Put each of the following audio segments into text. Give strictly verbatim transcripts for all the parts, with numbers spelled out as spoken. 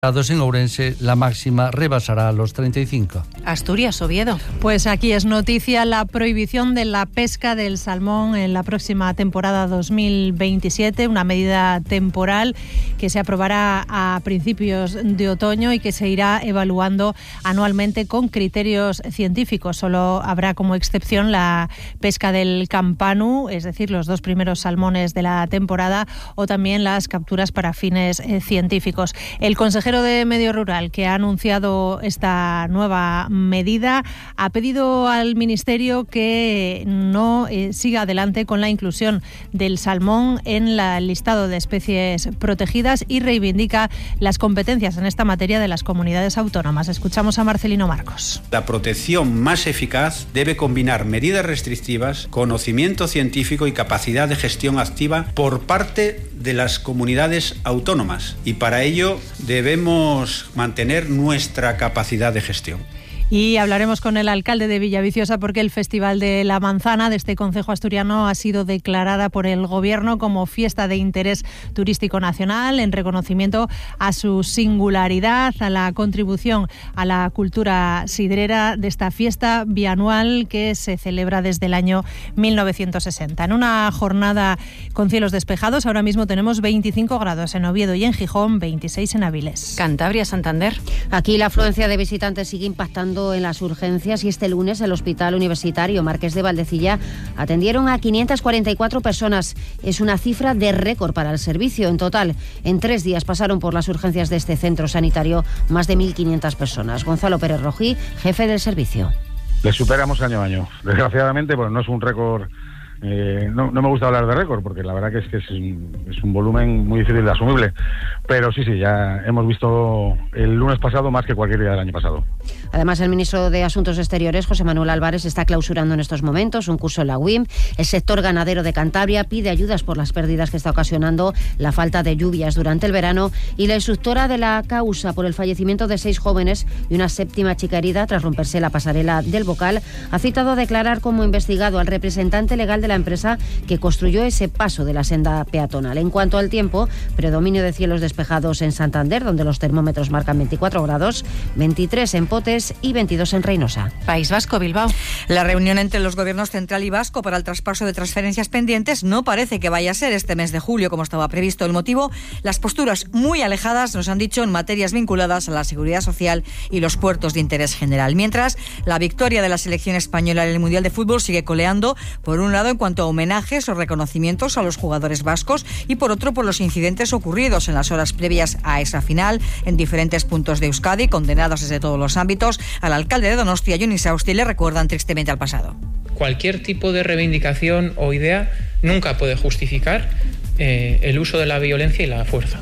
En Ourense la máxima rebasará los treinta y cinco. Asturias, Oviedo. Pues aquí es noticia la prohibición de la pesca del salmón en la próxima temporada dos mil veintisiete, una medida temporal que se aprobará a principios de otoño y que se irá evaluando anualmente con criterios científicos. Solo habrá como excepción la pesca del campanu, es decir, los dos primeros salmones de la temporada, o también las capturas para fines eh, científicos. El consejero de Medio Rural, que ha anunciado esta nueva medida, ha pedido al Ministerio que no eh, siga adelante con la inclusión del salmón en el listado de especies protegidas y reivindica las competencias en esta materia de las comunidades autónomas. Escuchamos a Marcelino Marcos. La protección más eficaz debe combinar medidas restrictivas, conocimiento científico y capacidad de gestión activa por parte de las comunidades autónomas, y para ello debemos mantener nuestra capacidad de gestión. Y hablaremos con el alcalde de Villaviciosa porque el Festival de la Manzana de este concejo asturiano ha sido declarada por el Gobierno como fiesta de interés turístico nacional en reconocimiento a su singularidad, a la contribución a la cultura sidrera de esta fiesta bianual que se celebra desde el año mil novecientos sesenta. En una jornada con cielos despejados, ahora mismo tenemos veinticinco grados en Oviedo y en Gijón, veintiséis en Avilés. Cantabria, Santander. Aquí la afluencia de visitantes sigue impactando en las urgencias y este lunes el Hospital Universitario Marqués de Valdecilla atendieron a quinientas cuarenta y cuatro personas. Es una cifra de récord para el servicio. En total, en tres días pasaron por las urgencias de este centro sanitario más de mil quinientas personas. Gonzalo Pérez Rojí, jefe del servicio. Le superamos año a año. Desgraciadamente, pues no es un récord. Eh, no, no me gusta hablar de récord porque la verdad que es que es un, es un volumen muy difícil de asumible, pero sí, sí, ya hemos visto el lunes pasado más que cualquier día del año pasado. Además, el ministro de Asuntos Exteriores, José Manuel Álvarez, está clausurando en estos momentos un curso en la U I M. El sector ganadero de Cantabria pide ayudas por las pérdidas que está ocasionando la falta de lluvias durante el verano, y la instructora de la causa por el fallecimiento de seis jóvenes y una séptima chica herida tras romperse la pasarela del Bocal ha citado a declarar como investigado al representante legal de la empresa que construyó ese paso de la senda peatonal. En cuanto al tiempo, predominio de cielos despejados en Santander, donde los termómetros marcan veinticuatro grados, veintitrés en Potes y veintidós en Reynosa. País Vasco, Bilbao. La reunión entre los gobiernos central y vasco para el traspaso de transferencias pendientes no parece que vaya a ser este mes de julio como estaba previsto. El motivo, las posturas muy alejadas, nos han dicho, en materias vinculadas a la seguridad social y los puertos de interés general. Mientras, la victoria de la selección española en el Mundial de Fútbol sigue coleando, por un lado en cuanto a homenajes o reconocimientos a los jugadores vascos y por otro por los incidentes ocurridos en las horas previas a esa final en diferentes puntos de Euskadi, condenados desde todos los ámbitos. Al alcalde de Donostia, Jon Isausti, le recuerdan tristemente al pasado. Cualquier tipo de reivindicación o idea nunca puede justificar eh, el uso de la violencia y la fuerza.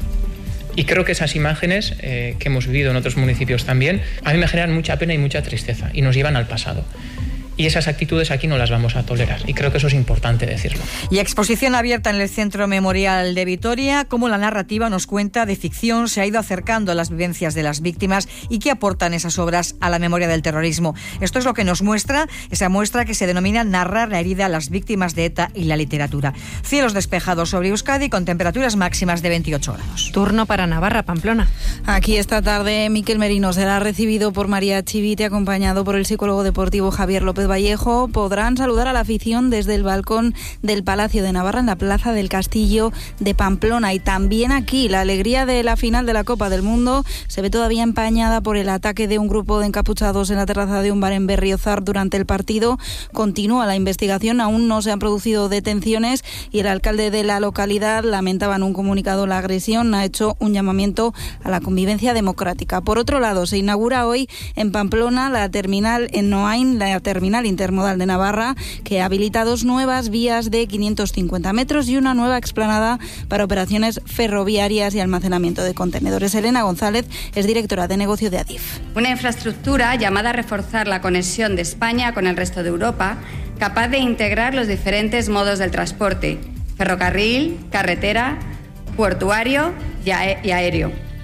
Y creo que esas imágenes eh, que hemos vivido en otros municipios también, a mí me generan mucha pena y mucha tristeza y nos llevan al pasado. Y esas actitudes aquí no las vamos a tolerar. Y creo que eso es importante decirlo. Y exposición abierta en el Centro Memorial de Vitoria, cómo la narrativa nos cuenta de ficción se ha ido acercando a las vivencias de las víctimas y qué aportan esas obras a la memoria del terrorismo. Esto es lo que nos muestra esa muestra que se denomina Narrar la herida a las víctimas de ETA y la literatura. Cielos despejados sobre Euskadi con temperaturas máximas de veintiocho grados. Turno para Navarra, Pamplona. Aquí esta tarde Miquel Merino será recibido por María Chivite, acompañado por el psicólogo deportivo Javier López Vallejo. Podrán saludar a la afición desde el balcón del Palacio de Navarra en la Plaza del Castillo de Pamplona. Y también aquí la alegría de la final de la Copa del Mundo se ve todavía empañada por el ataque de un grupo de encapuchados en la terraza de un bar en Berriozar durante el partido. Continúa la investigación, aún no se han producido detenciones y el alcalde de la localidad lamentaba en un comunicado la agresión, ha hecho un llamamiento a la convivencia democrática. Por otro lado, se inaugura hoy en Pamplona la terminal en Noain, la terminal intermodal de Navarra, que habilita dos nuevas vías de quinientos cincuenta metros y una nueva explanada para operaciones ferroviarias y almacenamiento de contenedores. Elena González es directora de negocio de Adif. Una infraestructura llamada a reforzar la conexión de España con el resto de Europa, capaz de integrar los diferentes modos del transporte: ferrocarril, carretera, portuario y aéreo.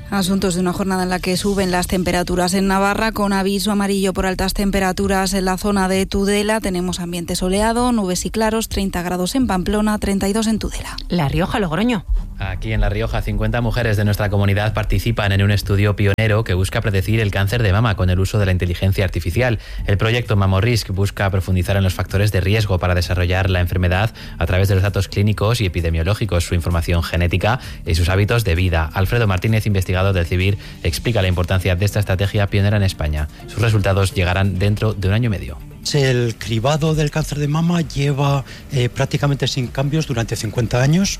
Asuntos de una jornada en la que suben las temperaturas en Navarra, con aviso amarillo por altas temperaturas en la zona de Tudela. Tenemos ambiente soleado, nubes y claros, treinta grados en Pamplona, treinta y dos en Tudela. La Rioja, Logroño. Aquí en La Rioja, cincuenta mujeres de nuestra comunidad participan en un estudio pionero que busca predecir el cáncer de mama con el uso de la inteligencia artificial. El proyecto MamoRisk busca profundizar en los factores de riesgo para desarrollar la enfermedad a través de los datos clínicos y epidemiológicos, su información genética y sus hábitos de vida. Alfredo Martínez, investigador del CIVIR, explica la importancia de esta estrategia pionera en España. Sus resultados llegarán dentro de un año y medio. El cribado del cáncer de mama lleva eh, prácticamente sin cambios durante cincuenta años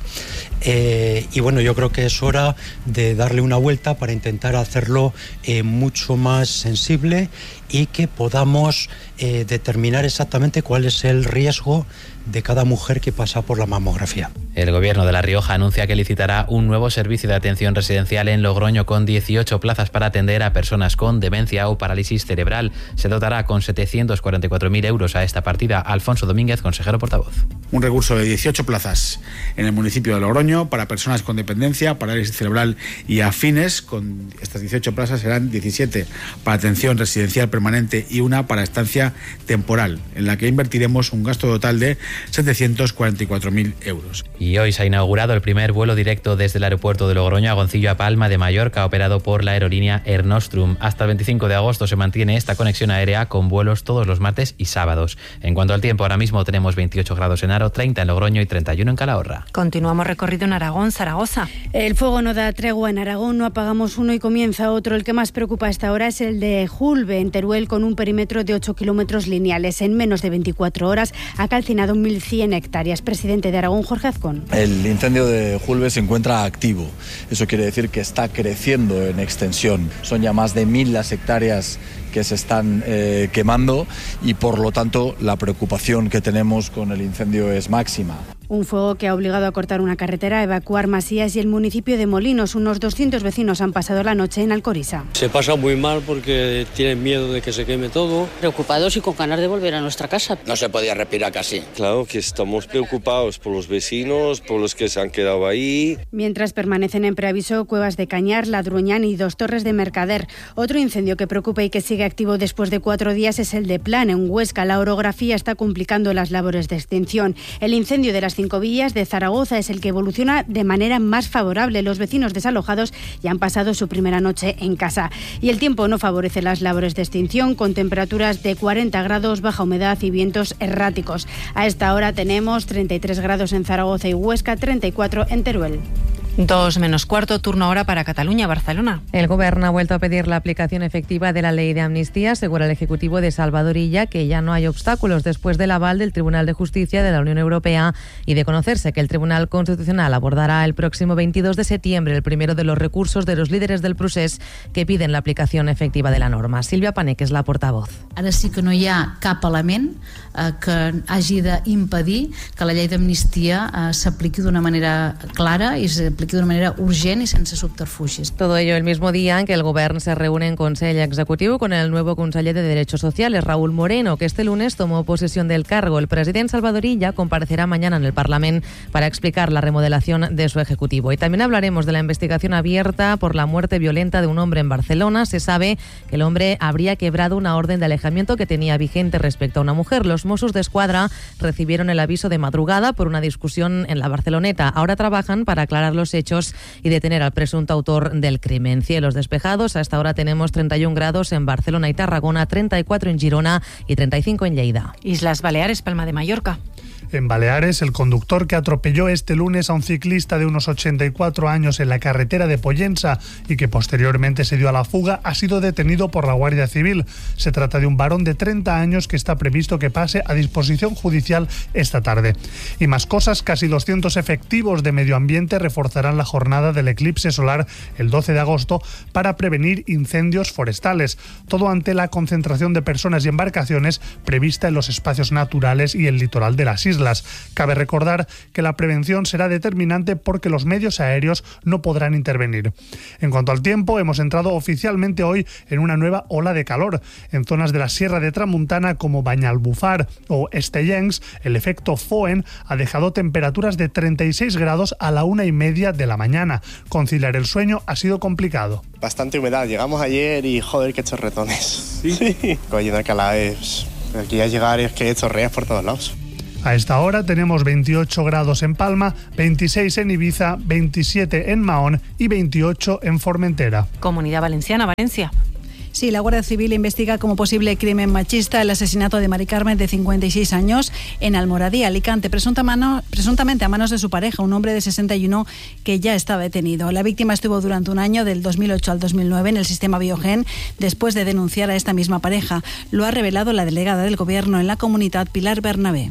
eh, y bueno, yo creo que es hora de darle una vuelta para intentar hacerlo eh, mucho más sensible y que podamos eh, determinar exactamente cuál es el riesgo de cada mujer que pasa por la mamografía. El Gobierno de La Rioja anuncia que licitará un nuevo servicio de atención residencial en Logroño con dieciocho plazas para atender a personas con demencia o parálisis cerebral. Se dotará con setecientos cuarenta y cuatro mil euros a esta partida. Alfonso Domínguez, consejero portavoz. Un recurso de dieciocho plazas en el municipio de Logroño para personas con dependencia, parálisis cerebral y afines. Con estas dieciocho plazas serán diecisiete para atención residencial permanente y una para estancia temporal, en la que invertiremos un gasto total de setecientos cuarenta y cuatro mil euros. Y hoy se ha inaugurado el primer vuelo directo desde el aeropuerto de Logroño a Goncillo a Palma de Mallorca, operado por la aerolínea Air Nostrum. Hasta el veinticinco de agosto se mantiene esta conexión aérea con vuelos todos los martes y sábados. En cuanto al tiempo, ahora mismo tenemos veintiocho grados en Haro, treinta en Logroño y treinta y uno en Calahorra. Continuamos recorrido en Aragón, Zaragoza. El fuego no da tregua en Aragón, no apagamos uno y comienza otro. El que más preocupa a esta hora es el de Julbe, en Teruel, con un perímetro de ocho kilómetros lineales. En menos de veinticuatro horas ha calcinado mil cien hectáreas. Presidente de Aragón, Jorge Azcón. El incendio de Julbe se encuentra activo. Eso quiere decir que está creciendo en extensión. Son ya más de mil las hectáreas que se están eh, quemando y por lo tanto la preocupación que tenemos con el incendio es máxima. Un fuego que ha obligado a cortar una carretera, a evacuar Masías y el municipio de Molinos. Unos doscientos vecinos han pasado la noche en Alcoriza. Se pasa muy mal porque tienen miedo de que se queme todo. Preocupados y con ganas de volver a nuestra casa. No se podía respirar casi. Claro que estamos preocupados por los vecinos, por los que se han quedado ahí. Mientras permanecen en preaviso Cuevas de Cañar, Ladruñán y Dos Torres de Mercader. Otro incendio que preocupa y que sigue activo después de cuatro días es el de Plan, en Huesca. La orografía está complicando las labores de extinción. El incendio de las Cinco Villas de Zaragoza es el que evoluciona de manera más favorable. Los vecinos desalojados ya han pasado su primera noche en casa. Y el tiempo no favorece las labores de extinción, con temperaturas de cuarenta grados, baja humedad y vientos erráticos. A esta hora tenemos treinta y tres grados en Zaragoza y Huesca, treinta y cuatro en Teruel. Dos menos cuarto, turno ahora para Cataluña, Barcelona. El Gobierno ha vuelto a pedir la aplicación efectiva de la ley de amnistía, asegura el Ejecutivo de Salvador Illa, que ya no hay obstáculos después del aval del Tribunal de Justicia de la Unión Europea y de conocerse que el Tribunal Constitucional abordará el próximo veintidós de septiembre el primero de los recursos de los líderes del procés que piden la aplicación efectiva de la norma. Silvia Panek és la portavoz. Ara sí que no hi ha cap element eh, que hagi d'impedir que la llei d'amnistia eh, s'apliqui d'una manera clara i s'apliqui de una manera urgent y sense subterfugis. Todo ello el mismo día en que el Gobierno se reúne en Consell Executivo con el nuevo conseller de Derechos Sociales, Raúl Moreno, que este lunes tomó posesión del cargo. El presidente Salvador Illa comparecerá mañana en el Parlamento para explicar la remodelación de su ejecutivo. Y también hablaremos de la investigación abierta por la muerte violenta de un hombre en Barcelona. Se sabe que el hombre habría quebrado una orden de alejamiento que tenía vigente respecto a una mujer. Los Mossos d'Esquadra recibieron el aviso de madrugada por una discusión en la Barceloneta. Ahora trabajan para aclarar los hechos y detener al presunto autor del crimen. Cielos despejados. A esta hora tenemos treinta y un grados en Barcelona y Tarragona, treinta y cuatro en Girona y treinta y cinco en Lleida. Islas Baleares, Palma de Mallorca. En Baleares, el conductor que atropelló este lunes a un ciclista de unos ochenta y cuatro años en la carretera de Pollensa y que posteriormente se dio a la fuga ha sido detenido por la Guardia Civil. Se trata de un varón de treinta años que está previsto que pase a disposición judicial esta tarde. Y más cosas, casi doscientos efectivos de medio ambiente reforzarán la jornada del eclipse solar el doce de agosto para prevenir incendios forestales. Todo ante la concentración de personas y embarcaciones prevista en los espacios naturales y el litoral de las islas. islas. Cabe recordar que la prevención será determinante porque los medios aéreos no podrán intervenir. En cuanto al tiempo, hemos entrado oficialmente hoy en una nueva ola de calor. En zonas de la Sierra de Tramuntana como Banyalbufar o Estellencs, el efecto Foehn ha dejado temperaturas de treinta y seis grados a la una y media de la mañana. Conciliar el sueño ha sido complicado. Bastante humedad. Llegamos ayer y joder, qué chorretones. Sí. sí. Coño de Alcalá es... Aquí a llegar es que chorreas por todos lados. A esta hora tenemos veintiocho grados en Palma, veintiséis en Ibiza, veintisiete en Mahón y veintiocho en Formentera. Comunidad Valenciana, Valencia. Sí, la Guardia Civil investiga como posible crimen machista el asesinato de Mari Carmen, de cincuenta y seis años, en Almoradí, Alicante, presunta mano, presuntamente a manos de su pareja, un hombre de sesenta y uno que ya está detenido. La víctima estuvo durante un año, del dos mil ocho al dos mil nueve, en el sistema Biogen, después de denunciar a esta misma pareja. Lo ha revelado la delegada del Gobierno en la comunidad, Pilar Bernabé.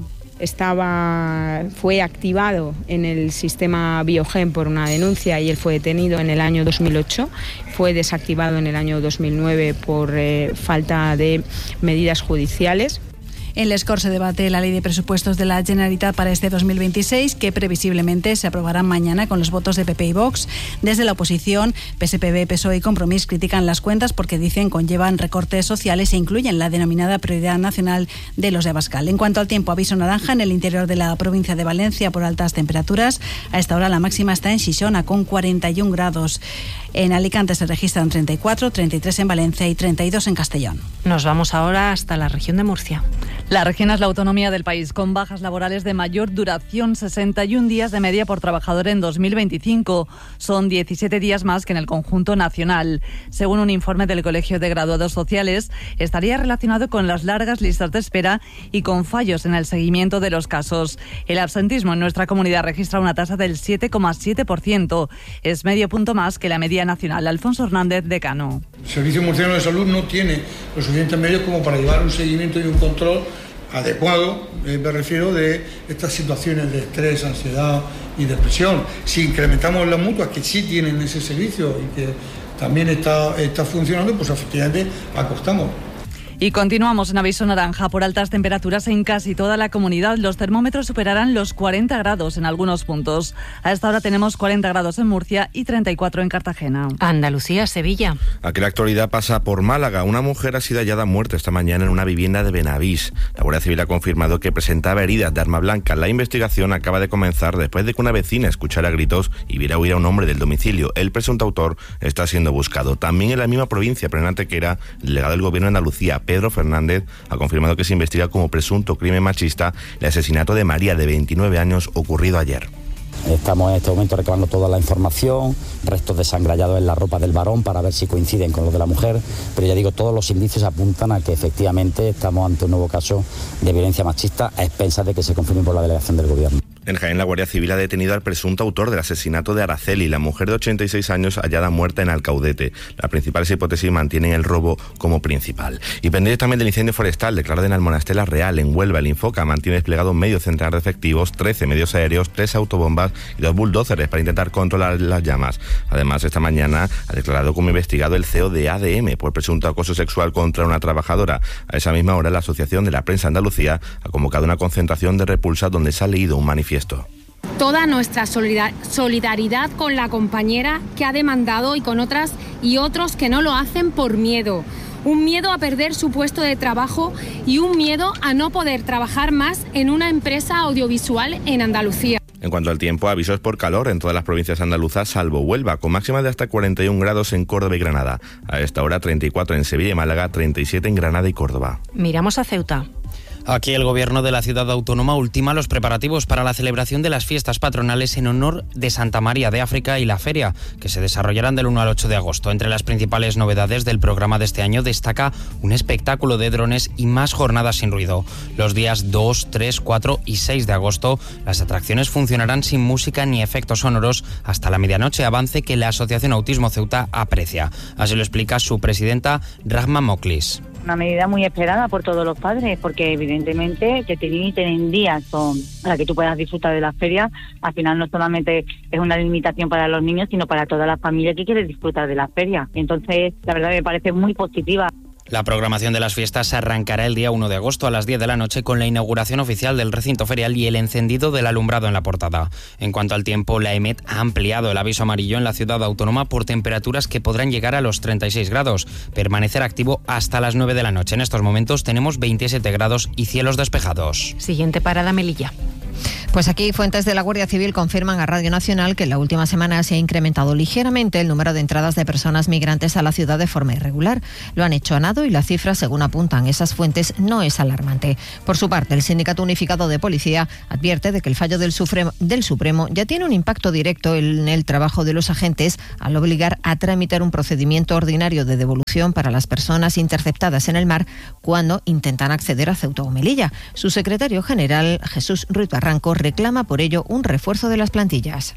Estaba, fue activado en el sistema Biogen por una denuncia y él fue detenido en el año dos mil ocho. Fue desactivado en el año dos mil nueve por eh, falta de medidas judiciales. En Les Corts se debate la ley de presupuestos de la Generalitat para este dos mil veintiséis, que previsiblemente se aprobará mañana con los votos de P P y Vox. Desde la oposición, P S P B, P S O E y Compromís critican las cuentas porque dicen conllevan recortes sociales e incluyen la denominada prioridad nacional de los de Abascal. En cuanto al tiempo, aviso naranja en el interior de la provincia de Valencia por altas temperaturas. A esta hora la máxima está en Xixona con cuarenta y un grados. En Alicante se registran treinta y cuatro, treinta y tres en Valencia y treinta y dos en Castellón. Nos vamos ahora hasta la región de Murcia. La región es la autonomía del país, con bajas laborales de mayor duración, sesenta y un días de media por trabajador en dos mil veinticinco. Son diecisiete días más que en el conjunto nacional. Según un informe del Colegio de Graduados Sociales, estaría relacionado con las largas listas de espera y con fallos en el seguimiento de los casos. El absentismo en nuestra comunidad registra una tasa del siete coma siete por ciento. Es medio punto más que la media nacional. Alfonso Hernández, decano. El Servicio Murciano de Salud no tiene los suficientes medios como para llevar un seguimiento y un control adecuado, eh, me refiero, de estas situaciones de estrés, ansiedad y depresión. Si incrementamos las mutuas que sí tienen ese servicio y que también está, está funcionando, pues efectivamente acostamos. Y continuamos en aviso naranja por altas temperaturas en casi toda la comunidad. Los termómetros superarán los cuarenta grados en algunos puntos. A esta hora tenemos cuarenta grados en Murcia y treinta y cuatro en Cartagena. Andalucía, Sevilla. Aquí la actualidad pasa por Málaga. Una mujer ha sido hallada muerta esta mañana en una vivienda de Benavís. La Guardia Civil ha confirmado que presentaba heridas de arma blanca. La investigación acaba de comenzar después de que una vecina escuchara gritos y viera huir a un hombre del domicilio. El presunto autor está siendo buscado. También en la misma provincia, pero en Antequera, el delegado del Gobierno de Andalucía, Pedro Fernández, ha confirmado que se investiga como presunto crimen machista el asesinato de María, de veintinueve años, ocurrido ayer. Estamos en este momento recabando toda la información, restos de sangre hallados en la ropa del varón para ver si coinciden con los de la mujer, pero ya digo, todos los indicios apuntan a que efectivamente estamos ante un nuevo caso de violencia machista a expensas de que se confirme por la delegación del Gobierno. En Jaén, la Guardia Civil ha detenido al presunto autor del asesinato de Araceli, la mujer de ochenta y seis años hallada muerta en Alcaudete. Las principales hipótesis mantienen el robo como principal. Y pendientes también del incendio forestal declarado en Almonastela Real, en Huelva. El Infoca mantiene desplegado medio centenar de efectivos, trece medios aéreos, tres autobombas y dos bulldozers para intentar controlar las llamas. Además, esta mañana ha declarado como investigado el C E O de A D M por presunto acoso sexual contra una trabajadora. A esa misma hora, la Asociación de la Prensa Andalucía ha convocado una concentración de repulsa donde se ha leído un manifiesto. Toda nuestra solidaridad con la compañera que ha demandado y con otras y otros que no lo hacen por miedo. Un miedo a perder su puesto de trabajo y un miedo a no poder trabajar más en una empresa audiovisual en Andalucía. En cuanto al tiempo, avisos por calor en todas las provincias andaluzas, salvo Huelva, con máximas de hasta cuarenta y un grados en Córdoba y Granada. A esta hora treinta y cuatro en Sevilla y Málaga, treinta y siete en Granada y Córdoba. Miramos a Ceuta. Aquí el Gobierno de la ciudad autónoma ultima los preparativos para la celebración de las fiestas patronales en honor de Santa María de África y la feria, que se desarrollarán del uno al ocho de agosto. Entre las principales novedades del programa de este año destaca un espectáculo de drones y más jornadas sin ruido. Los días dos, tres, cuatro y seis de agosto, las atracciones funcionarán sin música ni efectos sonoros hasta la medianoche, avance que la Asociación Autismo Ceuta aprecia. Así lo explica su presidenta, Rahma Moklis. Una medida muy esperada por todos los padres, porque evidentemente que te limiten en días con, para que tú puedas disfrutar de la feria, al final no solamente es una limitación para los niños, sino para todas las familias que quieren disfrutar de la feria. Entonces, la verdad me parece muy positiva. La programación de las fiestas arrancará el día uno de agosto a las diez de la noche con la inauguración oficial del recinto ferial y el encendido del alumbrado en la portada. En cuanto al tiempo, la EMET ha ampliado el aviso amarillo en la ciudad autónoma por temperaturas que podrán llegar a los treinta y seis grados, permanecer activo hasta las nueve de la noche. En estos momentos tenemos veintisiete grados y cielos despejados. Siguiente parada, Melilla. Pues aquí fuentes de la Guardia Civil confirman a Radio Nacional que en la última semana se ha incrementado ligeramente el número de entradas de personas migrantes a la ciudad de forma irregular. Lo han hecho a nado y la cifra, según apuntan esas fuentes, no es alarmante. Por su parte, el Sindicato Unificado de Policía advierte de que el fallo del Supremo, del Supremo ya tiene un impacto directo en el trabajo de los agentes al obligar a tramitar un procedimiento ordinario de devolución para las personas interceptadas en el mar cuando intentan acceder a Ceuta o Melilla. Su secretario general, Jesús Ruiz Barranco, reclama por ello un refuerzo de las plantillas.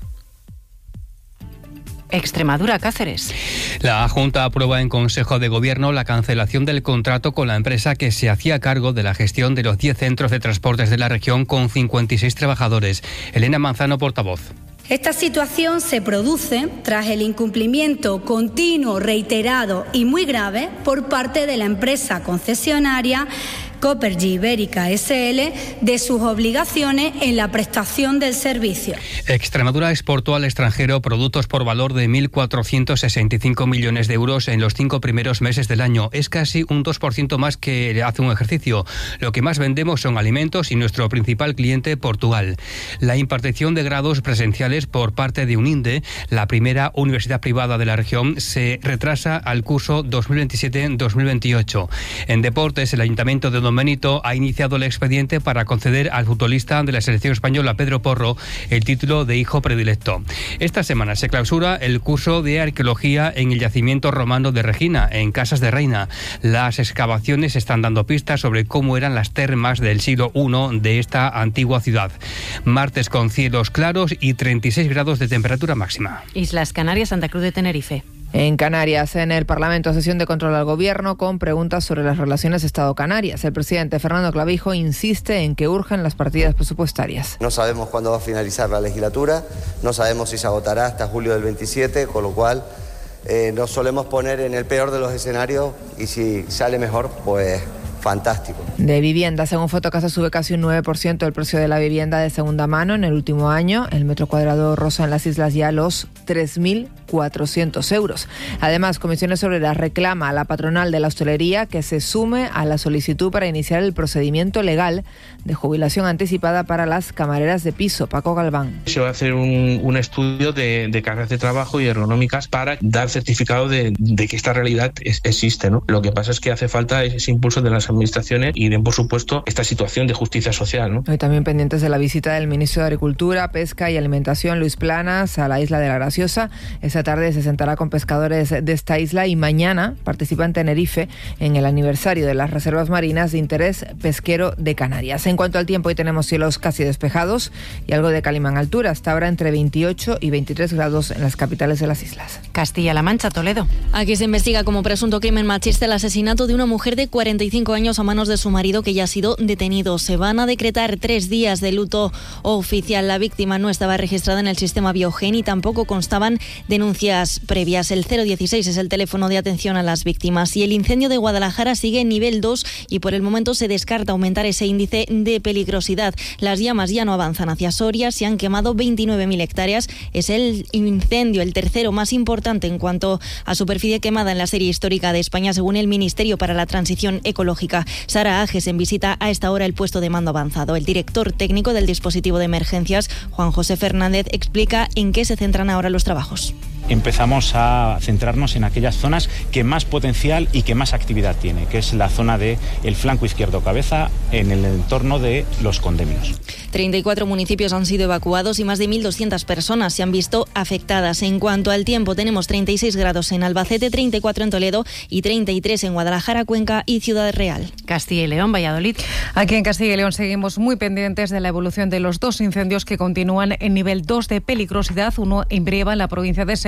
Extremadura, Cáceres. La Junta aprueba en Consejo de Gobierno la cancelación del contrato con la empresa que se hacía cargo de la gestión de los diez centros de transportes de la región con cincuenta y seis trabajadores. Elena Manzano, portavoz. Esta situación se produce tras el incumplimiento continuo, reiterado y muy grave por parte de la empresa concesionaria Copergy Ibérica S L de sus obligaciones en la prestación del servicio. Extremadura exportó al extranjero productos por valor de mil cuatrocientos sesenta y cinco millones de euros en los cinco primeros meses del año. Es casi un dos por ciento más que hace un ejercicio. Lo que más vendemos son alimentos y nuestro principal cliente, Portugal. La impartición de grados presenciales por parte de UNINDE, la primera universidad privada de la región, se retrasa al curso dos mil veintisiete dos mil veintiocho. En deportes, el Ayuntamiento de Don Benito ha iniciado el expediente para conceder al futbolista de la selección española, Pedro Porro, el título de hijo predilecto. Esta semana se clausura el curso de arqueología en el yacimiento romano de Regina, en Casas de Reina. Las excavaciones están dando pistas sobre cómo eran las termas del siglo primero de esta antigua ciudad. Martes con cielos claros y treinta y seis grados de temperatura máxima. Islas Canarias, Santa Cruz de Tenerife. En Canarias, en el Parlamento, sesión de control al Gobierno con preguntas sobre las relaciones Estado-Canarias. El presidente Fernando Clavijo insiste en que urgen las partidas presupuestarias. No sabemos cuándo va a finalizar la legislatura, no sabemos si se agotará hasta julio del veintisiete, con lo cual eh, nos solemos poner en el peor de los escenarios y si sale mejor, pues fantástico. De vivienda, según Fotocasa, sube casi un nueve por ciento el precio de la vivienda de segunda mano en el último año. El metro cuadrado rosa en las islas ya los tres mil cuatrocientos euros. Además, Comisiones Obreras reclama a la patronal de la hostelería que se sume a la solicitud para iniciar el procedimiento legal de jubilación anticipada para las camareras de piso. Paco Galván. Se va a hacer un, un estudio de, de cargas de trabajo y ergonómicas para dar certificado de, de que esta realidad es, existe, ¿no? Lo que pasa es que hace falta ese impulso de las administraciones y de, por supuesto, esta situación de justicia social, ¿no? Hoy también pendientes de la visita del ministro de Agricultura, Pesca y Alimentación, Luis Planas, a la isla de la Graciosa. Esta tarde se sentará con pescadores de esta isla y mañana participa en Tenerife en el aniversario de las reservas marinas de interés pesquero de Canarias. En cuanto al tiempo, hoy tenemos cielos casi despejados y algo de calima en altura. Hasta ahora entre veintiocho y veintitrés grados en las capitales de las islas. Castilla-La Mancha, Toledo. Aquí se investiga como presunto crimen machista el asesinato de una mujer de cuarenta y cinco años a manos de su marido, que ya ha sido detenido. Se van a decretar tres días de luto oficial. La víctima no estaba registrada en el sistema Biogen y tampoco constaban denuncias previas. El cero dieciséis es el teléfono de atención a las víctimas. Y el incendio de Guadalajara sigue en nivel dos y por el momento se descarta aumentar ese índice de peligrosidad. Las llamas ya no avanzan hacia Soria, se han quemado veintinueve mil hectáreas. Es el incendio, el tercero más importante en cuanto a superficie quemada en la serie histórica de España, según el Ministerio para la Transición Ecológica. Sara Ages en visita a esta hora el puesto de mando avanzado. El director técnico del dispositivo de emergencias, Juan José Fernández, explica en qué se centran ahora los trabajos. Empezamos a centrarnos en aquellas zonas que más potencial y que más actividad tiene, que es la zona del flanco izquierdo cabeza en el entorno de los condemios. treinta y cuatro municipios han sido evacuados y más de mil doscientas personas se han visto afectadas. En cuanto al tiempo, tenemos treinta y seis grados en Albacete, treinta y cuatro en Toledo y treinta y tres en Guadalajara, Cuenca y Ciudad Real. Castilla y León, Valladolid. Aquí en Castilla y León seguimos muy pendientes de la evolución de los dos incendios que continúan en nivel dos de peligrosidad. Uno en Brieva, en la provincia de Segovia,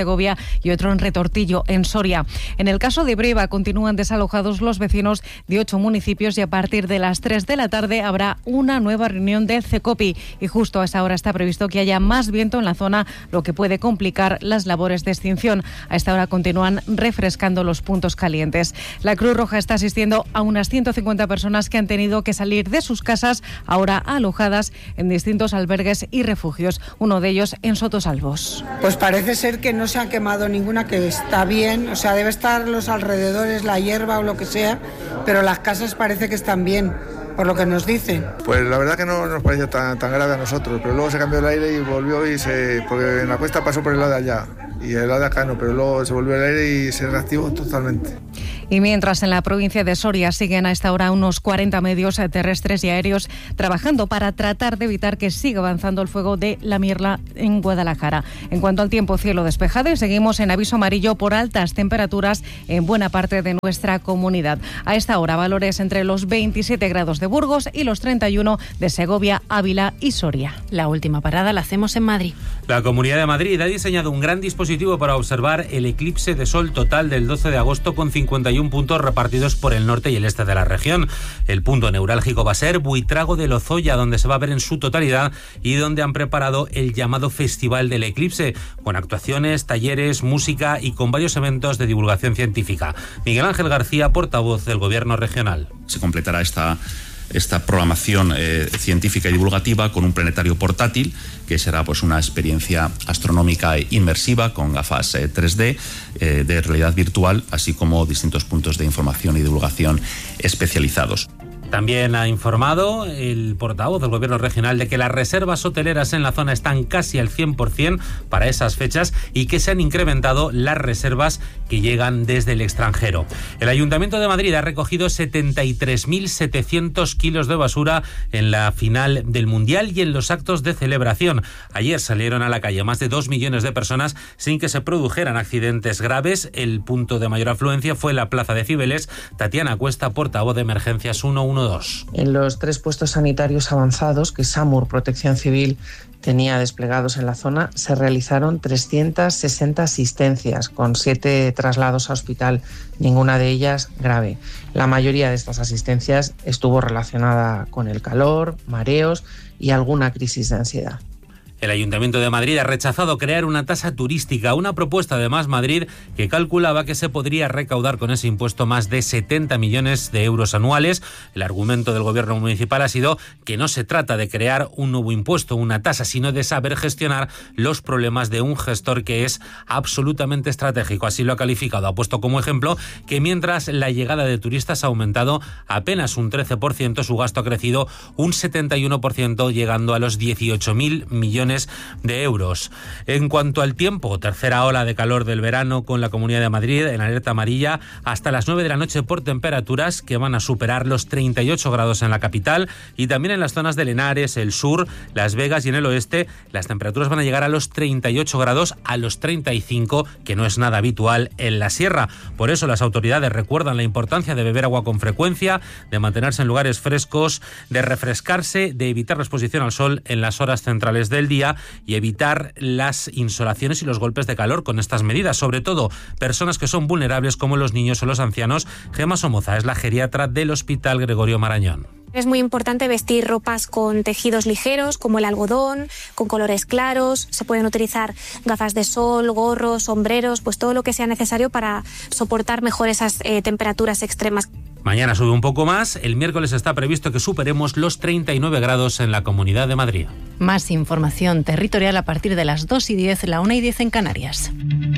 Segovia y otro en Retortillo, en Soria. En el caso de Breva, continúan desalojados los vecinos de ocho municipios y a partir de las tres de la tarde habrá una nueva reunión del CECOPI. Y justo a esa hora está previsto que haya más viento en la zona, lo que puede complicar las labores de extinción. A esta hora continúan refrescando los puntos calientes. La Cruz Roja está asistiendo a unas ciento cincuenta personas que han tenido que salir de sus casas, ahora alojadas en distintos albergues y refugios, uno de ellos en Sotosalvos. Pues parece ser que no se ha quemado ninguna, que está bien, o sea, debe estar los alrededores, la hierba o lo que sea, pero las casas parece que están bien, por lo que nos dicen. Pues la verdad que no nos pareció tan, tan grave a nosotros, pero luego se cambió el aire y volvió y se... porque en la cuesta pasó por el lado de allá y el lado de acá no, pero luego se volvió el aire y se reactivó totalmente. Y mientras en la provincia de Soria siguen a esta hora unos cuarenta medios terrestres y aéreos trabajando para tratar de evitar que siga avanzando el fuego de la Mirla en Guadalajara. En cuanto al tiempo, cielo despejado y seguimos en aviso amarillo por altas temperaturas en buena parte de nuestra comunidad. A esta hora, valores entre los veintisiete grados de Burgos y los treinta y uno de Segovia, Ávila y Soria. La última parada la hacemos en Madrid. La Comunidad de Madrid ha diseñado un gran dispositivo para observar el eclipse de sol total del doce de agosto con cincuenta y uno puntos repartidos por el norte y el este de la región. El punto neurálgico va a ser Buitrago de Lozoya, donde se va a ver en su totalidad y donde han preparado el llamado Festival del Eclipse, con actuaciones, talleres, música y con varios eventos de divulgación científica. Miguel Ángel García, portavoz del Gobierno regional. Se completará esta esta programación eh, científica y divulgativa con un planetario portátil, que será pues una experiencia astronómica inmersiva con gafas eh, tres D eh, de realidad virtual, así como distintos puntos de información y divulgación especializados. También ha informado el portavoz del Gobierno regional de que las reservas hoteleras en la zona están casi al cien por ciento para esas fechas y que se han incrementado las reservas que llegan desde el extranjero. El Ayuntamiento de Madrid ha recogido setenta y tres mil setecientos kilos de basura en la final del Mundial y en los actos de celebración. Ayer salieron a la calle más de dos millones de personas sin que se produjeran accidentes graves. El punto de mayor afluencia fue la Plaza de Cibeles. Tatiana Cuesta, portavoz de Emergencias uno uno dos. En los tres puestos sanitarios avanzados que SAMUR Protección Civil tenía desplegados en la zona, se realizaron trescientas sesenta asistencias con siete traslados a hospital, ninguna de ellas grave. La mayoría de estas asistencias estuvo relacionada con el calor, mareos y alguna crisis de ansiedad. El Ayuntamiento de Madrid ha rechazado crear una tasa turística, una propuesta de Más Madrid que calculaba que se podría recaudar con ese impuesto más de setenta millones de euros anuales. El argumento del Gobierno municipal ha sido que no se trata de crear un nuevo impuesto, una tasa, sino de saber gestionar los problemas de un gestor que es absolutamente estratégico. Así lo ha calificado. Ha puesto como ejemplo que mientras la llegada de turistas ha aumentado apenas un trece por ciento, su gasto ha crecido un setenta y uno por ciento, llegando a los dieciocho mil millones de euros. En cuanto al tiempo, tercera ola de calor del verano con la Comunidad de Madrid en alerta amarilla hasta las nueve de la noche por temperaturas que van a superar los treinta y ocho grados en la capital y también en las zonas de Henares, el sur, Las Vegas y en el oeste las temperaturas van a llegar a los treinta y ocho grados, a los treinta y cinco, que no es nada habitual en la sierra. Por eso las autoridades recuerdan la importancia de beber agua con frecuencia, de mantenerse en lugares frescos, de refrescarse, de evitar la exposición al sol en las horas centrales del día y evitar las insolaciones y los golpes de calor con estas medidas, sobre todo personas que son vulnerables como los niños o los ancianos. Gemma Somoza es la geriatra del Hospital Gregorio Marañón. Es muy importante vestir ropas con tejidos ligeros, como el algodón, con colores claros. Se pueden utilizar gafas de sol, gorros, sombreros, pues todo lo que sea necesario para soportar mejor esas eh, temperaturas extremas. Mañana sube un poco más. El miércoles está previsto que superemos los treinta y nueve grados en la Comunidad de Madrid. Más información territorial a partir de las dos y diez, la una y diez en Canarias.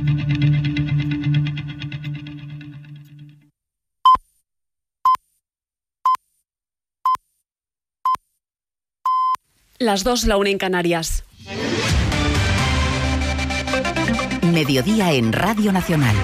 Las dos, la una en Canarias. Mediodía en Radio Nacional.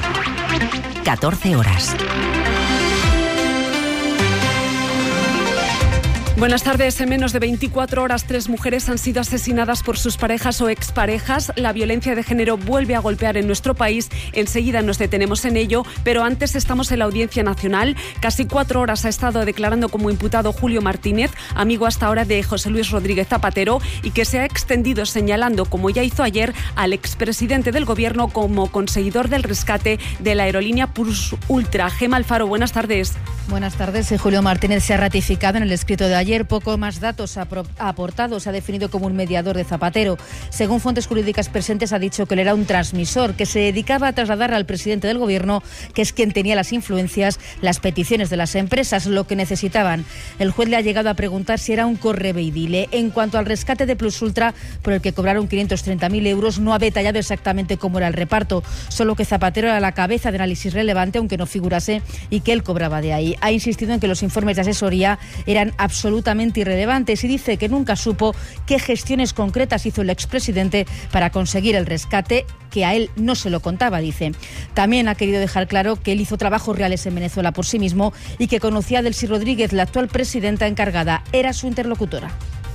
catorce horas. Buenas tardes. En menos de veinticuatro horas, tres mujeres han sido asesinadas por sus parejas o exparejas. La violencia de género vuelve a golpear en nuestro país. Enseguida nos detenemos en ello, pero antes estamos en la Audiencia Nacional. Casi cuatro horas ha estado declarando como imputado Julio Martínez, amigo hasta ahora de José Luis Rodríguez Zapatero, y que se ha extendido señalando, como ya hizo ayer, al expresidente del Gobierno como conseguidor del rescate de la aerolínea Plus Ultra. Gema Alfaro, buenas tardes. Buenas tardes. Julio Martínez se ha ratificado en el escrito de ayer. Poco más datos ha aportado. Se ha definido como un mediador de Zapatero. Según fuentes jurídicas presentes, ha dicho que él era un transmisor, que se dedicaba a trasladar al presidente del Gobierno, que es quien tenía las influencias, las peticiones de las empresas, lo que necesitaban. El juez le ha llegado a preguntar si era un correveidile. En cuanto al rescate de Plus Ultra, por el que cobraron quinientos treinta mil euros, no ha detallado exactamente cómo era el reparto, solo que Zapatero era la cabeza de análisis relevante, aunque no figurase, y que él cobraba de ahí. Ha insistido en que los informes de asesoría eran absolutamente irrelevantes y dice que nunca supo qué gestiones concretas hizo el expresidente para conseguir el rescate, que a él no se lo contaba, dice. También ha querido dejar claro que él hizo trabajos reales en Venezuela por sí mismo y que conocía a Delcy Rodríguez, la actual presidenta encargada. Era su interlocutora.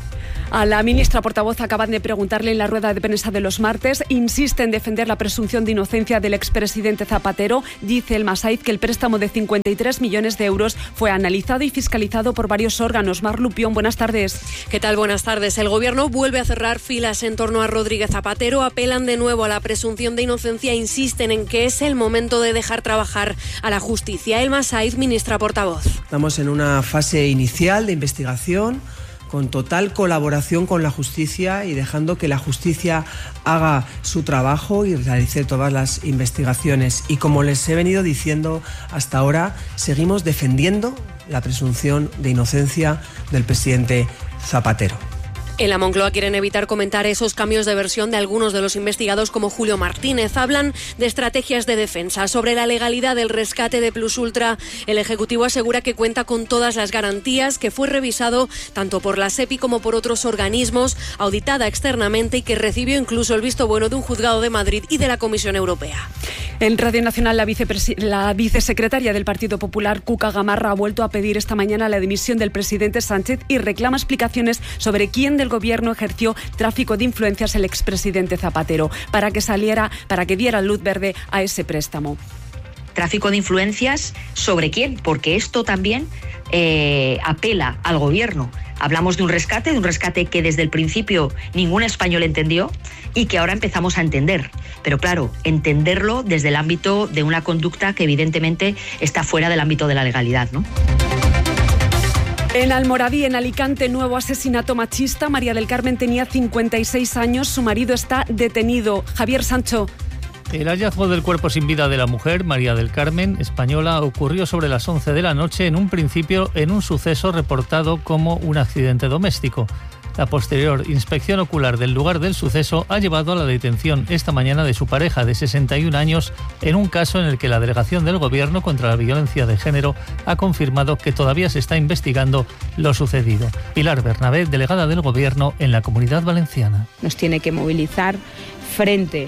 A la ministra portavoz acaban de preguntarle en la rueda de prensa de los martes. Insiste en defender la presunción de inocencia del expresidente Zapatero. Dice el Masaiz que el préstamo de cincuenta y tres millones de euros fue analizado y fiscalizado por varios órganos. Mar Lupión, buenas tardes. ¿Qué tal? Buenas tardes. El Gobierno vuelve a cerrar filas en torno a Rodríguez Zapatero. Apelan de nuevo a la presunción de inocencia e insisten en que es el momento de dejar trabajar a la justicia. El Masaiz, ministra portavoz. Estamos en una fase inicial de investigación, con total colaboración con la justicia y dejando que la justicia haga su trabajo y realice todas las investigaciones. Y como les he venido diciendo hasta ahora, seguimos defendiendo la presunción de inocencia del presidente Zapatero. En la Moncloa quieren evitar comentar esos cambios de versión de algunos de los investigados como Julio Martínez. Hablan de estrategias de defensa. Sobre la legalidad del rescate de Plus Ultra, el Ejecutivo asegura que cuenta con todas las garantías, que fue revisado tanto por la SEPI como por otros organismos, auditada externamente y que recibió incluso el visto bueno de un juzgado de Madrid y de la Comisión Europea. En Radio Nacional, la, vicepres- la vicesecretaria del Partido Popular, Cuca Gamarra, ha vuelto a pedir esta mañana la dimisión del presidente Sánchez y reclama explicaciones sobre quién de el Gobierno ejerció tráfico de influencias el expresidente Zapatero para que saliera, para que diera luz verde a ese préstamo. ¿Tráfico de influencias sobre quién? Porque esto también eh, apela al Gobierno. Hablamos de un rescate, de un rescate que desde el principio ningún español entendió y que ahora empezamos a entender. Pero claro, entenderlo desde el ámbito de una conducta que evidentemente está fuera del ámbito de la legalidad, ¿no? En Almoradí, en Alicante, nuevo asesinato machista. María del Carmen tenía cincuenta y seis años, su marido está detenido. Javier Sancho. El hallazgo del cuerpo sin vida de la mujer, María del Carmen, española, ocurrió sobre las once de la noche, en un principio en un suceso reportado como un accidente doméstico. La posterior inspección ocular del lugar del suceso ha llevado a la detención esta mañana de su pareja de sesenta y un años en un caso en el que la Delegación del Gobierno contra la Violencia de Género ha confirmado que todavía se está investigando lo sucedido. Pilar Bernabé, delegada del Gobierno en la Comunidad Valenciana. Nos tiene que movilizar frente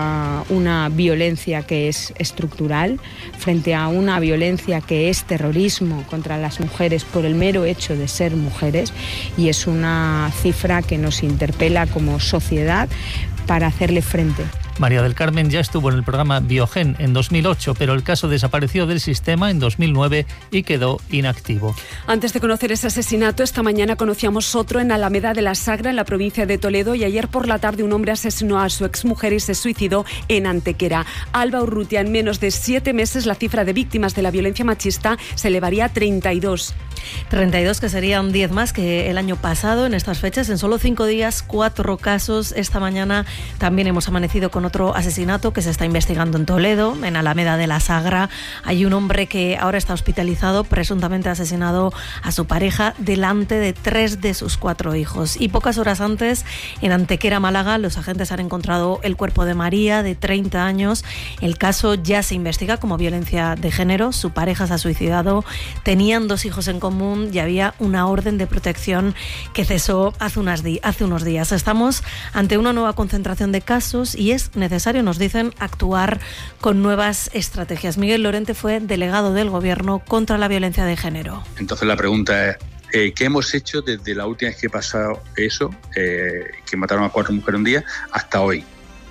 a una violencia que es estructural, frente a una violencia que es terrorismo contra las mujeres por el mero hecho de ser mujeres, y es una cifra que nos interpela como sociedad para hacerle frente. María del Carmen ya estuvo en el programa Biogen en dos mil ocho, pero el caso desapareció del sistema en dos mil nueve y quedó inactivo. Antes de conocer ese asesinato, esta mañana conocíamos otro en Alameda de la Sagra, en la provincia de Toledo, y ayer por la tarde un hombre asesinó a su exmujer y se suicidó en Antequera. Alba Urrutia, en menos de siete meses la cifra de víctimas de la violencia machista se elevaría a treinta y dos. treinta y dos, que serían diez más que el año pasado en estas fechas. En solo cinco días, cuatro casos. Esta mañana también hemos amanecido con otro asesinato que se está investigando en Toledo, en Alameda de la Sagra. Hay un hombre que ahora está hospitalizado, presuntamente asesinado a su pareja delante de tres de sus cuatro hijos. Y pocas horas antes, en Antequera, Málaga, los agentes han encontrado el cuerpo de María, de treinta años. El caso ya se investiga como violencia de género. Su pareja se ha suicidado, tenían dos hijos en común y había una orden de protección que cesó hace, unas di- hace unos días. Estamos ante una nueva concentración de casos y es necesario, nos dicen, actuar con nuevas estrategias. Miguel Lorente fue delegado del Gobierno contra la violencia de género. Entonces la pregunta es, Eh, ¿Qué hemos hecho desde la última vez que pasó eso, eh, que mataron a cuatro mujeres un día, hasta hoy?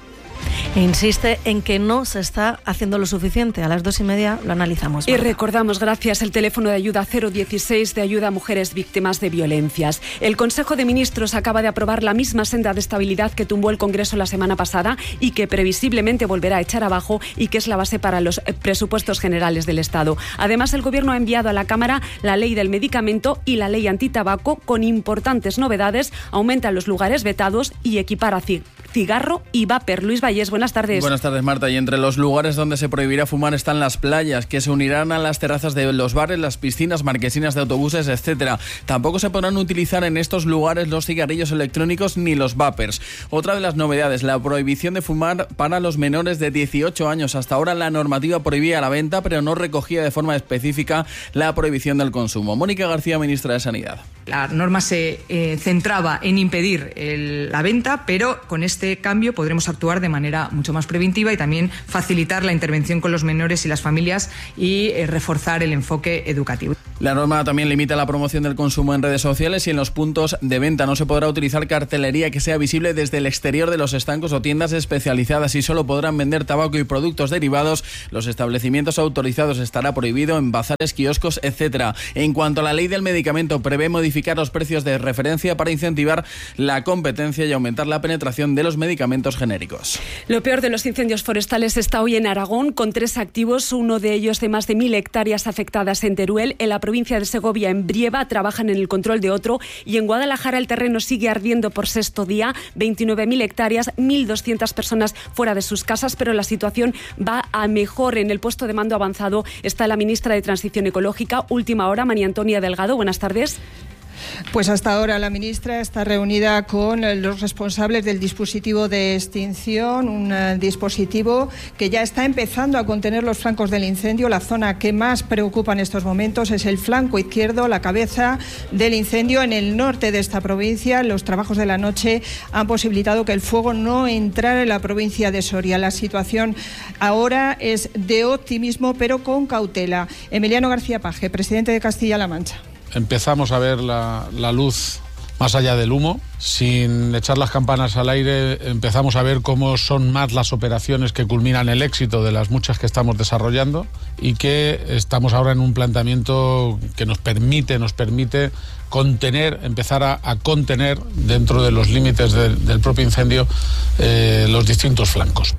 Insiste en que no se está haciendo lo suficiente. A las dos y media lo analizamos. Y Marta. recordamos, gracias, el teléfono de ayuda cero dieciséis de ayuda a mujeres víctimas de violencias. El Consejo de Ministros acaba de aprobar la misma senda de estabilidad que tumbó el Congreso la semana pasada y que previsiblemente volverá a echar abajo y que es la base para los presupuestos generales del Estado. Además, el Gobierno ha enviado a la Cámara la ley del medicamento y la ley antitabaco con importantes novedades. Aumentan los lugares vetados y equipara cigarro y vapor. Luis Vallés, buenas tardes. Buenas tardes, Marta. Y entre los lugares donde se prohibirá fumar están las playas, que se unirán a las terrazas de los bares, las piscinas, marquesinas de autobuses, etcétera. Tampoco se podrán utilizar en estos lugares los cigarrillos electrónicos ni los vapers. Otra de las novedades, la prohibición de fumar para los menores de dieciocho años. Hasta ahora la normativa prohibía la venta, pero no recogía de forma específica la prohibición del consumo. Mónica García, ministra de Sanidad. La norma se eh, centraba en impedir el, la venta, pero con este cambio podremos actuar de manera mucho más preventiva y también facilitar la intervención con los menores y las familias y eh, reforzar el enfoque educativo. La norma también limita la promoción del consumo en redes sociales y en los puntos de venta. No se podrá utilizar cartelería que sea visible desde el exterior de los estancos o tiendas especializadas y solo podrán vender tabaco y productos derivados. Los establecimientos autorizados estará prohibido en bazares, kioscos, etcétera. En cuanto a la ley del medicamento, prevé modificar los precios de referencia para incentivar la competencia y aumentar la penetración de los medicamentos genéricos. Lo peor de los incendios forestales está hoy en Aragón, con tres activos, uno de ellos de más de mil hectáreas afectadas en Teruel. En la provincia de Segovia, en Brieva, trabajan en el control de otro, y en Guadalajara el terreno sigue ardiendo por sexto día, veintinueve mil hectáreas, mil doscientas personas fuera de sus casas, pero la situación va a mejor. En el puesto de mando avanzado está la ministra de Transición Ecológica. Última hora, María Antonia Delgado, buenas tardes. Pues hasta ahora la ministra está reunida con los responsables del dispositivo de extinción, un uh, dispositivo que ya está empezando a contener los flancos del incendio. La zona que más preocupa en estos momentos es el flanco izquierdo, la cabeza del incendio en el norte de esta provincia. Los trabajos de la noche han posibilitado que el fuego no entrara en la provincia de Soria. La situación ahora es de optimismo, pero con cautela. Emiliano García Paje, presidente de Castilla-La Mancha. Empezamos a ver la, la luz más allá del humo. Sin echar las campanas al aire, empezamos a ver cómo son más las operaciones que culminan el éxito de las muchas que estamos desarrollando y que estamos ahora en un planteamiento que nos permite, nos permite contener, empezar a, a contener dentro de los límites de, del propio incendio eh, los distintos flancos.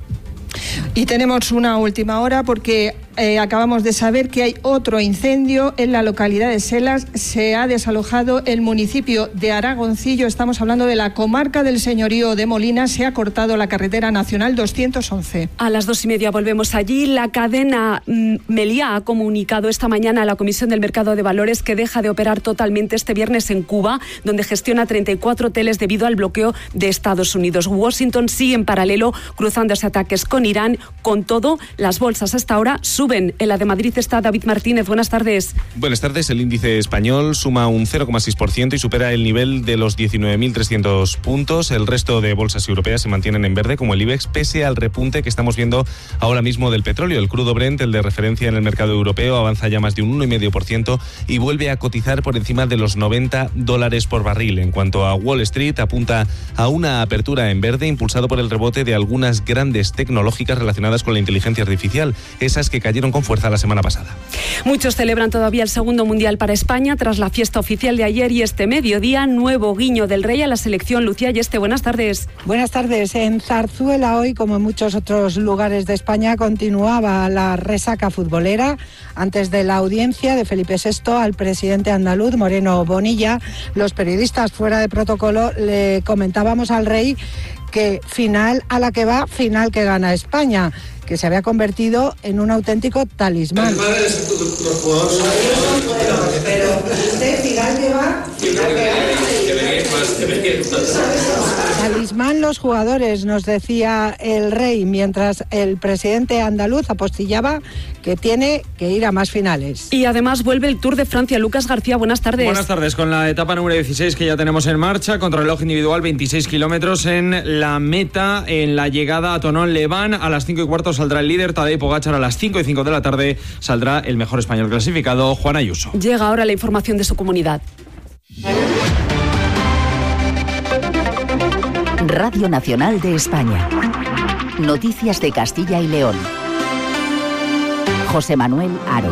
Y tenemos una última hora porque eh, acabamos de saber que hay otro incendio en la localidad de Selas. Se ha desalojado el municipio de Aragoncillo. Estamos hablando de la comarca del Señorío de Molina. Se ha cortado la carretera nacional doscientos once. A las dos y media volvemos allí. La cadena mm, Meliá ha comunicado esta mañana a la Comisión del Mercado de Valores que deja de operar totalmente este viernes en Cuba, donde gestiona treinta y cuatro hoteles debido al bloqueo de Estados Unidos. Washington sigue en paralelo cruzándose ataques con Irán. Con todo, las bolsas hasta ahora suben. En la de Madrid está David Martínez. Buenas tardes. Buenas tardes. El índice español suma un cero coma seis por ciento y supera el nivel de los diecinueve mil trescientos puntos. El resto de bolsas europeas se mantienen en verde, como el IBEX, pese al repunte que estamos viendo ahora mismo del petróleo. El crudo Brent, el de referencia en el mercado europeo, avanza ya más de un uno coma cinco por ciento y vuelve a cotizar por encima de los noventa dólares por barril. En cuanto a Wall Street, apunta a una apertura en verde, impulsado por el rebote de algunas grandes tecnológicas relacionadas con la inteligencia artificial, esas que cayeron con fuerza la semana pasada. Muchos celebran todavía el segundo mundial para España tras la fiesta oficial de ayer y este mediodía, nuevo guiño del Rey a la selección. Lucía Yeste, buenas tardes. Buenas tardes. En Zarzuela hoy, como en muchos otros lugares de España, continuaba la resaca futbolera antes de la audiencia de Felipe sexto al presidente andaluz Moreno Bonilla. Los periodistas fuera de protocolo le comentábamos al Rey que final a la que va, final que gana España, que se había convertido en un auténtico talismán. Pero usted final que va, final que gana. Talismán los jugadores, nos decía el Rey, mientras el presidente andaluz apostillaba que tiene que ir a más finales. Y además vuelve el Tour de Francia. Lucas García, buenas tardes. Buenas tardes, con la etapa número dieciséis que ya tenemos en marcha, contrarreloj individual, veintiséis kilómetros en la meta, en la llegada a Tonón-Leván. A las cinco y cuarto saldrá el líder Tadej Pogačar, a las cinco y cinco de la tarde saldrá el mejor español clasificado, Juan Ayuso. Llega ahora la información de su comunidad. Radio Nacional de España. Noticias de Castilla y León. José Manuel Haro.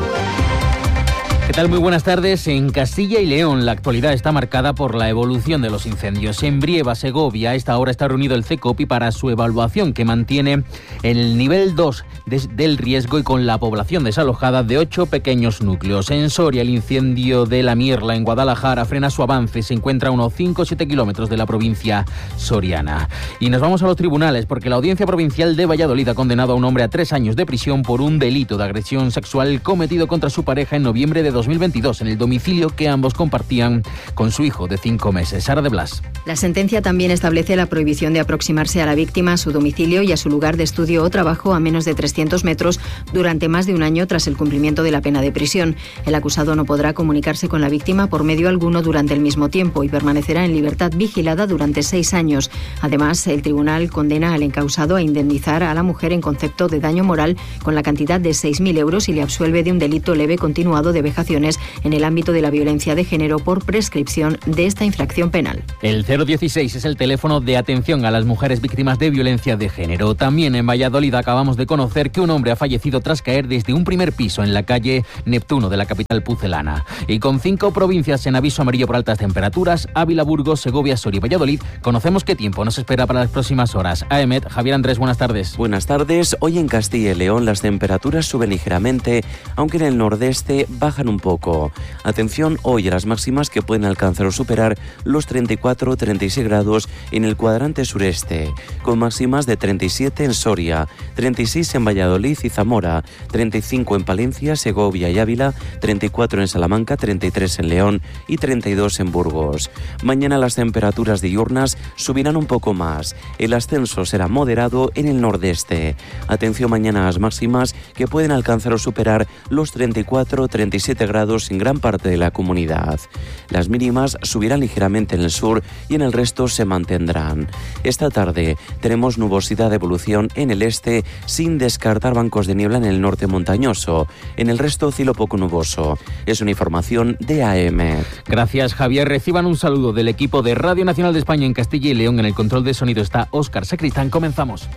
¿Qué tal? Muy buenas tardes. En Castilla y León la actualidad está marcada por la evolución de los incendios. En Brieva, Segovia, a esta hora está reunido el CECOPI para su evaluación, que mantiene el nivel dos del riesgo y con la población desalojada de ocho pequeños núcleos. En Soria, el incendio de La Mierla, en Guadalajara, frena su avance. Se encuentra a unos cinco o siete kilómetros de la provincia soriana. Y nos vamos a los tribunales, porque la Audiencia Provincial de Valladolid ha condenado a un hombre a tres años de prisión por un delito de agresión sexual cometido contra su pareja en noviembre de dos mil veintidós en el domicilio que ambos compartían con su hijo de cinco meses. Sara de Blas. La sentencia también establece la prohibición de aproximarse a la víctima, a su domicilio y a su lugar de estudio o trabajo a menos de trescientos metros durante más de un año tras el cumplimiento de la pena de prisión. El acusado no podrá comunicarse con la víctima por medio alguno durante el mismo tiempo y permanecerá en libertad vigilada durante seis años. Además, el tribunal condena al encausado a indemnizar a la mujer en concepto de daño moral con la cantidad de seis mil euros y le absuelve de un delito leve continuado de vejación en el ámbito de la violencia de género por prescripción de esta infracción penal. El cero dieciséis es el teléfono de atención a las mujeres víctimas de violencia de género. También en Valladolid acabamos de conocer que un hombre ha fallecido tras caer desde un primer piso en la calle Neptuno de la capital pucelana. Y con cinco provincias en aviso amarillo por altas temperaturas, Ávila, Burgos, Segovia, Soria y Valladolid, conocemos qué tiempo nos espera para las próximas horas. A E M E T, Javier Andrés, buenas tardes. Buenas tardes. Hoy en Castilla y León las temperaturas suben ligeramente, aunque en el nordeste bajan un poco. Atención hoy a las máximas que pueden alcanzar o superar los treinta y cuatro a treinta y seis grados en el cuadrante sureste, con máximas de treinta y siete en Soria, treinta y seis en Valladolid y Zamora, treinta y cinco en Palencia, Segovia y Ávila, treinta y cuatro en Salamanca, treinta y tres en León y treinta y dos en Burgos. Mañana las temperaturas diurnas subirán un poco más. El ascenso será moderado en el nordeste. Atención mañana a las máximas que pueden alcanzar o superar los treinta y cuatro a treinta y siete grados en gran parte de la comunidad. Las mínimas subirán ligeramente en el sur y en el resto se mantendrán. Esta tarde tenemos nubosidad de evolución en el este, sin descartar bancos de niebla en el norte montañoso. En el resto, cielo poco nuboso. Es una información de A M. Gracias, Javier. Reciban un saludo del equipo de Radio Nacional de España en Castilla y León. En el control de sonido está Óscar Sacristán. Comenzamos.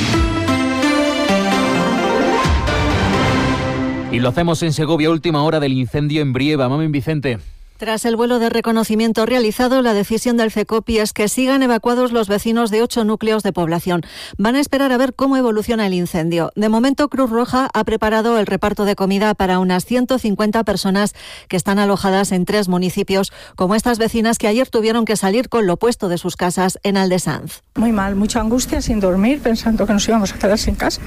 Y lo hacemos en Segovia, última hora del incendio en Brieva. Mamen Vicente. Tras el vuelo de reconocimiento realizado, la decisión del CECOPI es que sigan evacuados los vecinos de ocho núcleos de población. Van a esperar a ver cómo evoluciona el incendio. De momento, Cruz Roja ha preparado el reparto de comida para unas ciento cincuenta personas que están alojadas en tres municipios, como estas vecinas que ayer tuvieron que salir con lo opuesto de sus casas en Aldesanz. Muy mal, mucha angustia, sin dormir, pensando que nos íbamos a quedar sin casa.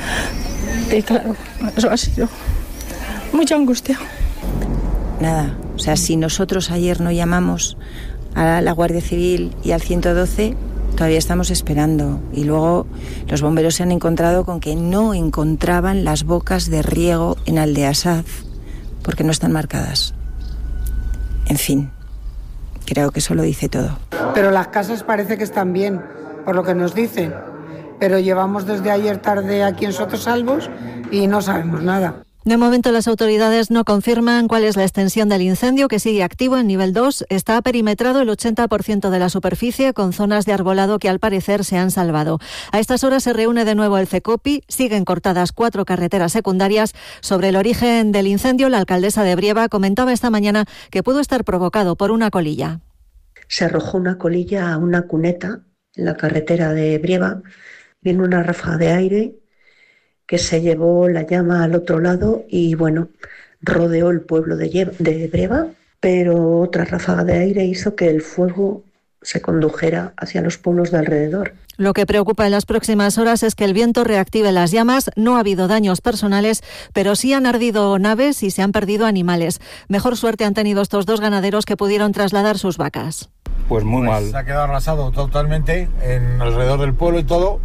Y claro, eso ha sido mucha angustia. Nada, o sea, si nosotros ayer no llamamos a la Guardia Civil y al ciento doce, todavía estamos esperando. Y luego los bomberos se han encontrado con que no encontraban las bocas de riego en Aldeasaz, porque no están marcadas. En fin, creo que eso lo dice todo. Pero las casas parece que están bien, por lo que nos dicen. Pero llevamos desde ayer tarde aquí en Sotosalvos y no sabemos nada. De momento, las autoridades no confirman cuál es la extensión del incendio, que sigue activo en nivel dos. Está perimetrado el ochenta por ciento de la superficie, con zonas de arbolado que al parecer se han salvado. A estas horas se reúne de nuevo el CECOPI. Siguen cortadas cuatro carreteras secundarias. Sobre el origen del incendio, la alcaldesa de Brieva comentaba esta mañana que pudo estar provocado por una colilla. Se arrojó una colilla a una cuneta en la carretera de Brieva. Vino una ráfaga de aire que se llevó la llama al otro lado y, bueno, rodeó el pueblo de, Ye- de Brieva, pero otra ráfaga de aire hizo que el fuego se condujera hacia los pueblos de alrededor. Lo que preocupa en las próximas horas es que el viento reactive las llamas. No ha habido daños personales, pero sí han ardido naves y se han perdido animales. Mejor suerte han tenido estos dos ganaderos que pudieron trasladar sus vacas. Pues muy pues mal. Se ha quedado arrasado totalmente en alrededor del pueblo y todo.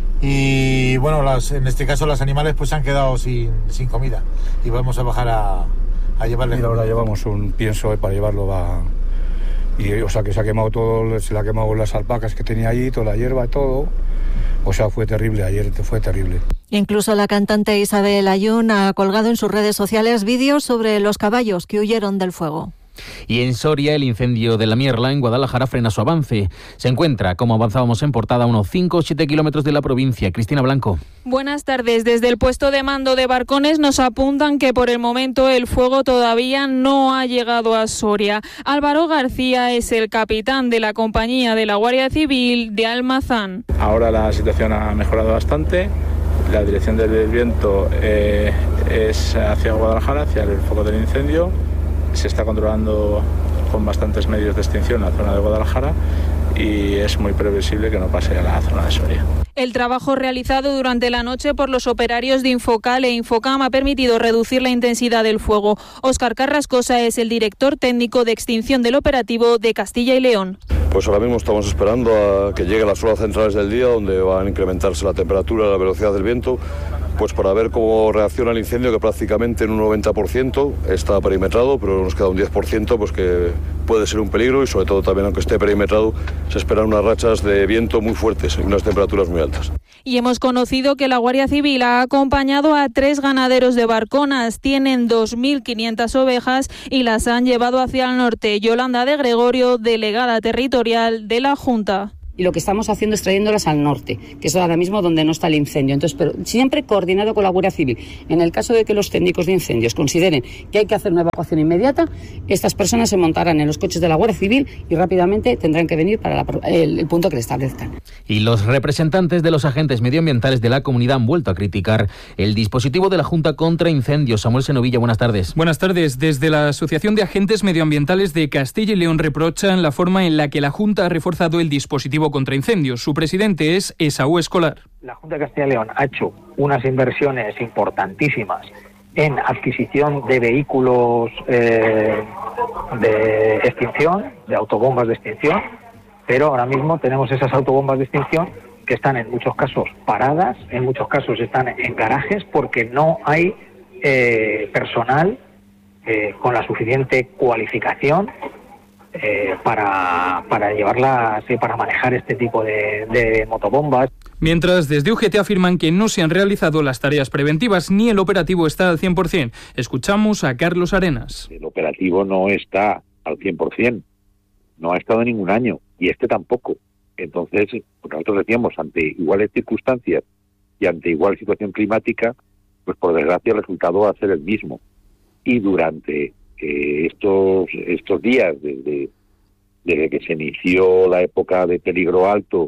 Y bueno, las, en este caso los animales pues se han quedado sin, sin comida y vamos a bajar a, a llevarles. Y ahora llevamos un pienso para llevarlo a... Y, o sea, que se ha quemado todo, se le ha quemado las alpacas que tenía allí, toda la hierba y todo. O sea, fue terrible, ayer fue terrible. Incluso la cantante Isabel Ayun ha colgado en sus redes sociales vídeos sobre los caballos que huyeron del fuego. Y en Soria, el incendio de la Mierla, en Guadalajara, frena su avance. Se encuentra, como avanzábamos en portada, a unos cinco o siete kilómetros de la provincia. Cristina Blanco. Buenas tardes. Desde el puesto de mando de Barcones nos apuntan que por el momento el fuego todavía no ha llegado a Soria. Álvaro García es el capitán de la compañía de la Guardia Civil de Almazán. Ahora la situación ha mejorado bastante. La dirección del viento eh, es hacia Guadalajara, hacia el foco del incendio. Se está controlando con bastantes medios de extinción la zona de Guadalajara y es muy previsible que no pase a la zona de Soria. El trabajo realizado durante la noche por los operarios de Infocal e Infocam ha permitido reducir la intensidad del fuego. Óscar Carrascosa es el director técnico de extinción del operativo de Castilla y León. Pues ahora mismo estamos esperando a que lleguen las horas centrales del día, donde van a incrementarse la temperatura y la velocidad del viento, pues para ver cómo reacciona el incendio, que prácticamente en un noventa por ciento está perimetrado, pero nos queda un diez por ciento pues que puede ser un peligro, y sobre todo también, aunque esté perimetrado, se esperan unas rachas de viento muy fuertes y unas temperaturas muy altas. Y hemos conocido que la Guardia Civil ha acompañado a tres ganaderos de Barconas. Tienen dos mil quinientas ovejas y las han llevado hacia el norte. Yolanda de Gregorio, delegada territorial de la Junta. Y lo que estamos haciendo es trayéndolas al norte, que es ahora mismo donde no está el incendio. Entonces, pero siempre coordinado con la Guardia Civil. En el caso de que los técnicos de incendios consideren que hay que hacer una evacuación inmediata, estas personas se montarán en los coches de la Guardia Civil y rápidamente tendrán que venir para la, el, el punto que le establezcan. Y los representantes de los agentes medioambientales de la comunidad han vuelto a criticar el dispositivo de la Junta contra Incendios. Samuel Senovilla, buenas tardes. Buenas tardes. Desde la Asociación de Agentes Medioambientales de Castilla y León reprochan la forma en la que la Junta ha reforzado el dispositivo contra incendios. Su presidente es Esaú Escolar. La Junta de Castilla y León ha hecho unas inversiones importantísimas en adquisición de vehículos eh, de extinción, de autobombas de extinción, pero ahora mismo tenemos esas autobombas de extinción que están en muchos casos paradas, en muchos casos están en garajes porque no hay eh, personal eh, con la suficiente cualificación Eh, para, para llevarlas, eh, para manejar este tipo de, de motobombas. Mientras, desde U G T afirman que no se han realizado las tareas preventivas ni el operativo está al cien por ciento. Escuchamos a Carlos Arenas. El operativo no está al cien por ciento, no ha estado ningún año, y este tampoco. Entonces, nosotros decíamos, ante iguales circunstancias y ante igual situación climática, pues por desgracia el resultado va a ser el mismo. Y durante Eh, estos estos días, desde, desde que se inició la época de peligro alto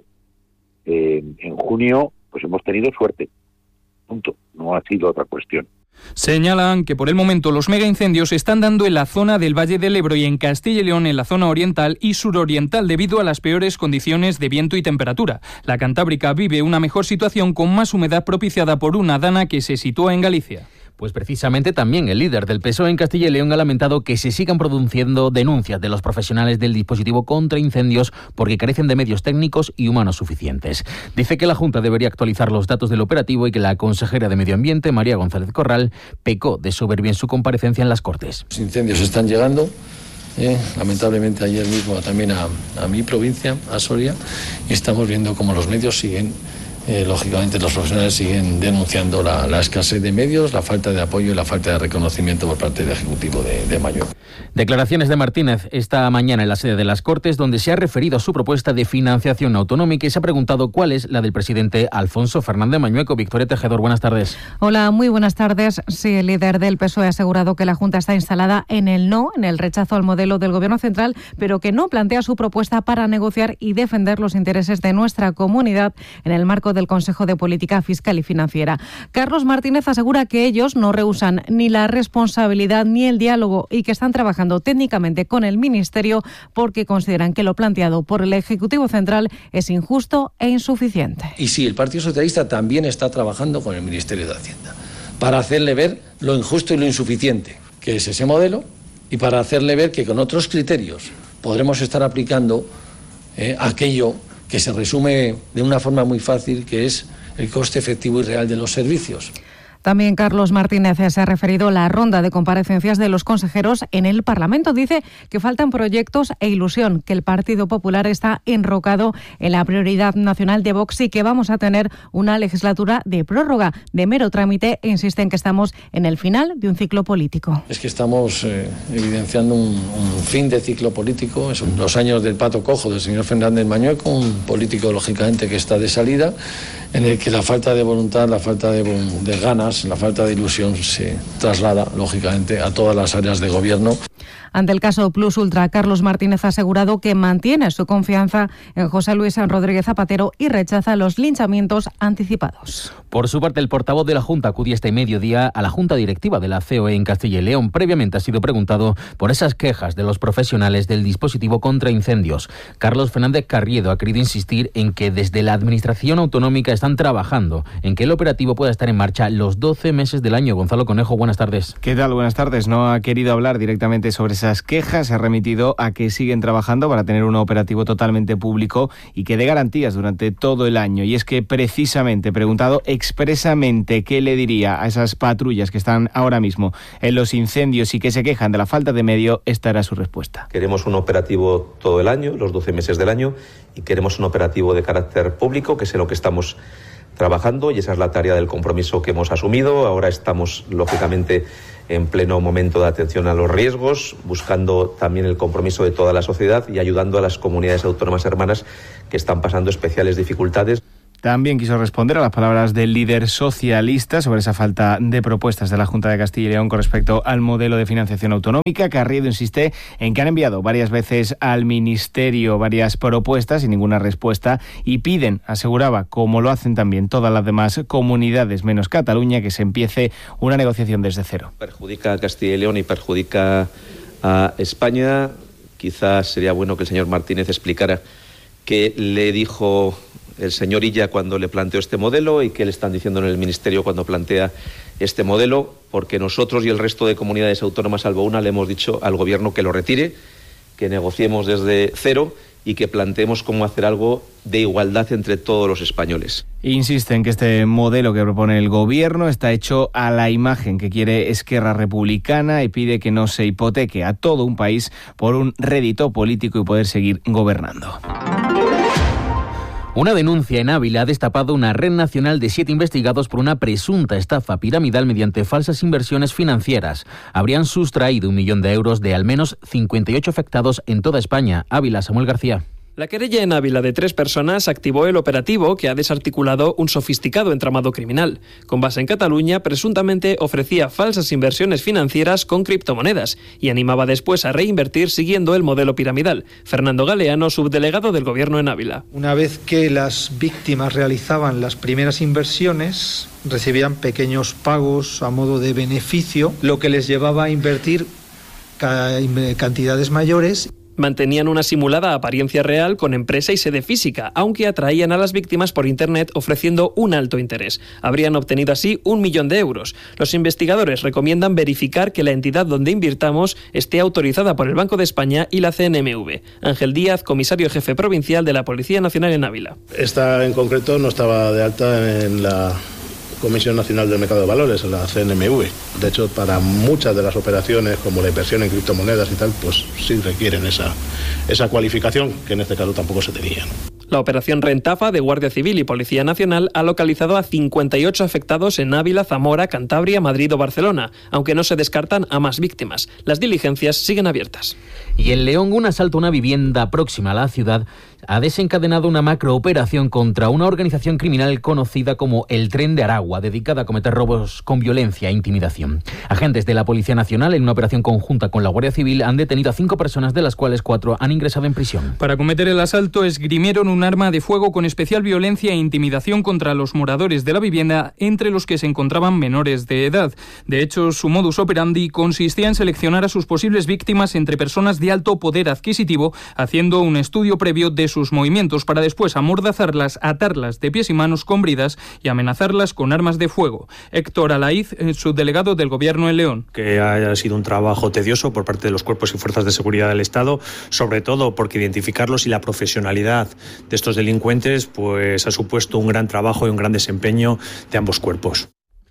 eh, en junio, pues hemos tenido suerte. Punto. No ha sido otra cuestión. Señalan que por el momento los megaincendios se están dando en la zona del Valle del Ebro y en Castilla y León en la zona oriental y suroriental debido a las peores condiciones de viento y temperatura. La Cantábrica vive una mejor situación con más humedad propiciada por una dana que se sitúa en Galicia. Pues precisamente también el líder del P S O E en Castilla y León ha lamentado que se sigan produciendo denuncias de los profesionales del dispositivo contra incendios porque carecen de medios técnicos y humanos suficientes. Dice que la Junta debería actualizar los datos del operativo y que la consejera de Medio Ambiente, María González Corral, pecó de soberbia en su comparecencia en las Cortes. Los incendios están llegando, eh, lamentablemente ayer mismo también a, a mi provincia, a Soria, y estamos viendo cómo los medios siguen Eh, lógicamente los profesionales siguen denunciando la, la escasez de medios, la falta de apoyo y la falta de reconocimiento por parte del Ejecutivo de, de Mayo. Declaraciones de Martínez esta mañana en la sede de las Cortes, donde se ha referido a su propuesta de financiación autonómica y se ha preguntado cuál es la del presidente Alfonso Fernández Mañueco. Victoria Tejedor, buenas tardes. Hola, muy buenas tardes. Sí, el líder del P S O E ha asegurado que la Junta está instalada en el no, en el rechazo al modelo del Gobierno central, pero que no plantea su propuesta para negociar y defender los intereses de nuestra comunidad en el marco del Consejo de Política Fiscal y Financiera. Carlos Martínez asegura que ellos no rehusan ni la responsabilidad ni el diálogo y que están trabajando técnicamente con el Ministerio porque consideran que lo planteado por el Ejecutivo Central es injusto e insuficiente. Y sí, el Partido Socialista también está trabajando con el Ministerio de Hacienda para hacerle ver lo injusto y lo insuficiente que es ese modelo y para hacerle ver que con otros criterios podremos estar aplicando eh, aquello que se resume de una forma muy fácil, que es el coste efectivo y real de los servicios. También Carlos Martínez se ha referido a la ronda de comparecencias de los consejeros en el Parlamento. Dice que faltan proyectos e ilusión, que el Partido Popular está enrocado en la prioridad nacional de Vox y que vamos a tener una legislatura de prórroga, de mero trámite, e insiste en que estamos en el final de un ciclo político. Es que estamos eh, evidenciando un, un fin de ciclo político. Son los años del pato cojo del señor Fernández Mañueco, un político lógicamente que está de salida, en el que la falta de voluntad, la falta de, de ganas, la falta de ilusión se traslada lógicamente a todas las áreas de gobierno. Ante el caso Plus Ultra, Carlos Martínez ha asegurado que mantiene su confianza en José Luis Rodríguez Zapatero y rechaza los linchamientos anticipados. Por su parte, el portavoz de la Junta acudía este mediodía a la Junta Directiva de la C O E en Castilla y León. Previamente ha sido preguntado por esas quejas de los profesionales del dispositivo contra incendios. Carlos Fernández Carriedo ha querido insistir en que desde la Administración Autonómica están trabajando en que el operativo pueda estar en marcha los doce meses del año. Gonzalo Conejo, buenas tardes. ¿Qué tal? Buenas tardes. No ha querido hablar directamente sobre esas quejas, se ha remitido a que siguen trabajando para tener un operativo totalmente público y que dé garantías durante todo el año. Y es que precisamente, preguntado expresamente qué le diría a esas patrullas que están ahora mismo en los incendios y que se quejan de la falta de medio, esta era su respuesta. Queremos un operativo todo el año, los doce meses del año, y queremos un operativo de carácter público, que es en lo que estamos trabajando, y esa es la tarea del compromiso que hemos asumido. Ahora estamos, lógicamente, en pleno momento de atención a los riesgos, buscando también el compromiso de toda la sociedad y ayudando a las comunidades autónomas hermanas que están pasando especiales dificultades. También quiso responder a las palabras del líder socialista sobre esa falta de propuestas de la Junta de Castilla y León con respecto al modelo de financiación autonómica. Carriedo insiste en que han enviado varias veces al Ministerio varias propuestas y ninguna respuesta, y piden, aseguraba, como lo hacen también todas las demás comunidades menos Cataluña, que se empiece una negociación desde cero. Perjudica a Castilla y León y perjudica a España. Quizás sería bueno que el señor Martínez explicara qué le dijo el señor Illa cuando le planteó este modelo y qué le están diciendo en el Ministerio cuando plantea este modelo, porque nosotros y el resto de comunidades autónomas, salvo una, le hemos dicho al Gobierno que lo retire, que negociemos desde cero y que planteemos cómo hacer algo de igualdad entre todos los españoles. Insiste en que este modelo que propone el Gobierno está hecho a la imagen que quiere Esquerra Republicana y pide que no se hipoteque a todo un país por un rédito político y poder seguir gobernando. Una denuncia en Ávila ha destapado una red nacional de siete investigados por una presunta estafa piramidal mediante falsas inversiones financieras. Habrían sustraído un millón de euros de al menos cincuenta y ocho afectados en toda España. Ávila, Samuel García. La querella en Ávila de tres personas activó el operativo que ha desarticulado un sofisticado entramado criminal. Con base en Cataluña, presuntamente ofrecía falsas inversiones financieras con criptomonedas y animaba después a reinvertir siguiendo el modelo piramidal. Fernando Galeano, subdelegado del Gobierno en Ávila. Una vez que las víctimas realizaban las primeras inversiones, recibían pequeños pagos a modo de beneficio, lo que les llevaba a invertir cantidades mayores. Mantenían una simulada apariencia real con empresa y sede física, aunque atraían a las víctimas por Internet ofreciendo un alto interés. Habrían obtenido así un millón de euros. Los investigadores recomiendan verificar que la entidad donde invirtamos esté autorizada por el Banco de España y la C N M V. Ángel Díaz, comisario jefe provincial de la Policía Nacional en Ávila. Esta en concreto no estaba de alta en la Comisión Nacional del Mercado de Valores, la C N M V. De hecho, para muchas de las operaciones, como la inversión en criptomonedas y tal, pues sí requieren esa, esa cualificación, que en este caso tampoco se tenía, ¿no? La operación Rentafa de Guardia Civil y Policía Nacional ha localizado a cincuenta y ocho afectados en Ávila, Zamora, Cantabria, Madrid o Barcelona, aunque no se descartan a más víctimas. Las diligencias siguen abiertas. Y en León, un asalto a una vivienda próxima a la ciudad ha desencadenado una macrooperación contra una organización criminal conocida como el Tren de Aragua, dedicada a cometer robos con violencia e intimidación. Agentes de la Policía Nacional, en una operación conjunta con la Guardia Civil, han detenido a cinco personas, de las cuales cuatro han ingresado en prisión. Para cometer el asalto, esgrimieron un arma de fuego con especial violencia e intimidación contra los moradores de la vivienda, entre los que se encontraban menores de edad. De hecho, su modus operandi consistía en seleccionar a sus posibles víctimas entre personas de alto poder adquisitivo, haciendo un estudio previo de sus movimientos para después amordazarlas, atarlas de pies y manos con bridas y amenazarlas con armas de fuego. Héctor Alaiz, subdelegado del Gobierno en León. Que haya sido un trabajo tedioso por parte de los cuerpos y fuerzas de seguridad del Estado, sobre todo porque identificarlos y la profesionalidad de estos delincuentes pues ha supuesto un gran trabajo y un gran desempeño de ambos cuerpos.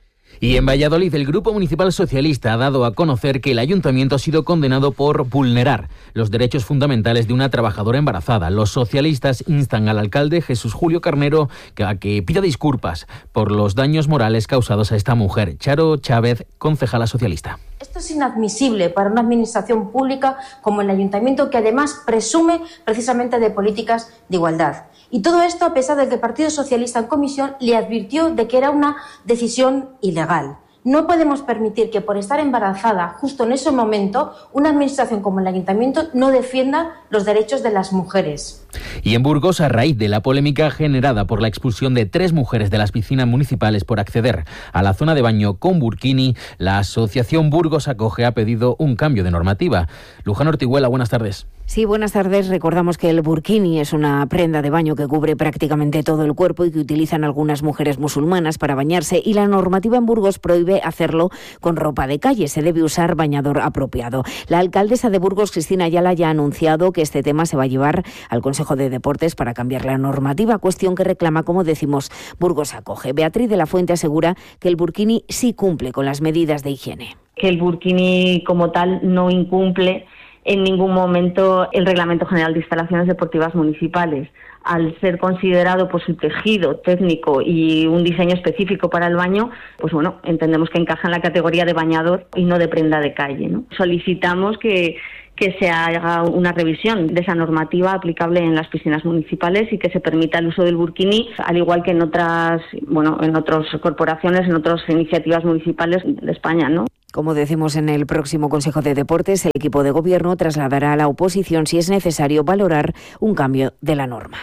Y en Valladolid, el Grupo Municipal Socialista ha dado a conocer que el ayuntamiento ha sido condenado por vulnerar los derechos fundamentales de una trabajadora embarazada. Los socialistas instan al alcalde Jesús Julio Carnero a que pida disculpas por los daños morales causados a esta mujer. Charo Chávez, concejala socialista. Esto es inadmisible para una administración pública como el ayuntamiento, que además presume precisamente de políticas de igualdad. Y todo esto a pesar de que el Partido Socialista en comisión le advirtió de que era una decisión ilegal. No podemos permitir que por estar embarazada justo en ese momento una administración como el ayuntamiento no defienda los derechos de las mujeres. Y en Burgos, a raíz de la polémica generada por la expulsión de tres mujeres de las piscinas municipales por acceder a la zona de baño con burkini, la asociación Burgos Acoge ha pedido un cambio de normativa. Luján Ortiguela, buenas tardes. Sí, buenas tardes. Recordamos que el burkini es una prenda de baño que cubre prácticamente todo el cuerpo y que utilizan algunas mujeres musulmanas para bañarse, y la normativa en Burgos prohíbe hacerlo con ropa de calle. Se debe usar bañador apropiado. La alcaldesa de Burgos, Cristina Ayala, ya ha anunciado que este tema se va a llevar al Consejo de Deportes para cambiar la normativa, cuestión que reclama, como decimos, Burgos Acoge. Beatriz de la Fuente asegura que el burkini sí cumple con las medidas de higiene. Que el burkini como tal no incumple en ningún momento el Reglamento General de Instalaciones Deportivas Municipales. Al ser considerado por su tejido técnico y un diseño específico para el baño, pues bueno, entendemos que encaja en la categoría de bañador y no de prenda de calle, ¿no? Solicitamos que que se haga una revisión de esa normativa aplicable en las piscinas municipales y que se permita el uso del burkini, al igual que en otras, bueno, en otras corporaciones, en otras iniciativas municipales de España, ¿no? Como decimos, en el próximo Consejo de Deportes, el equipo de gobierno trasladará a la oposición si es necesario valorar un cambio de la norma.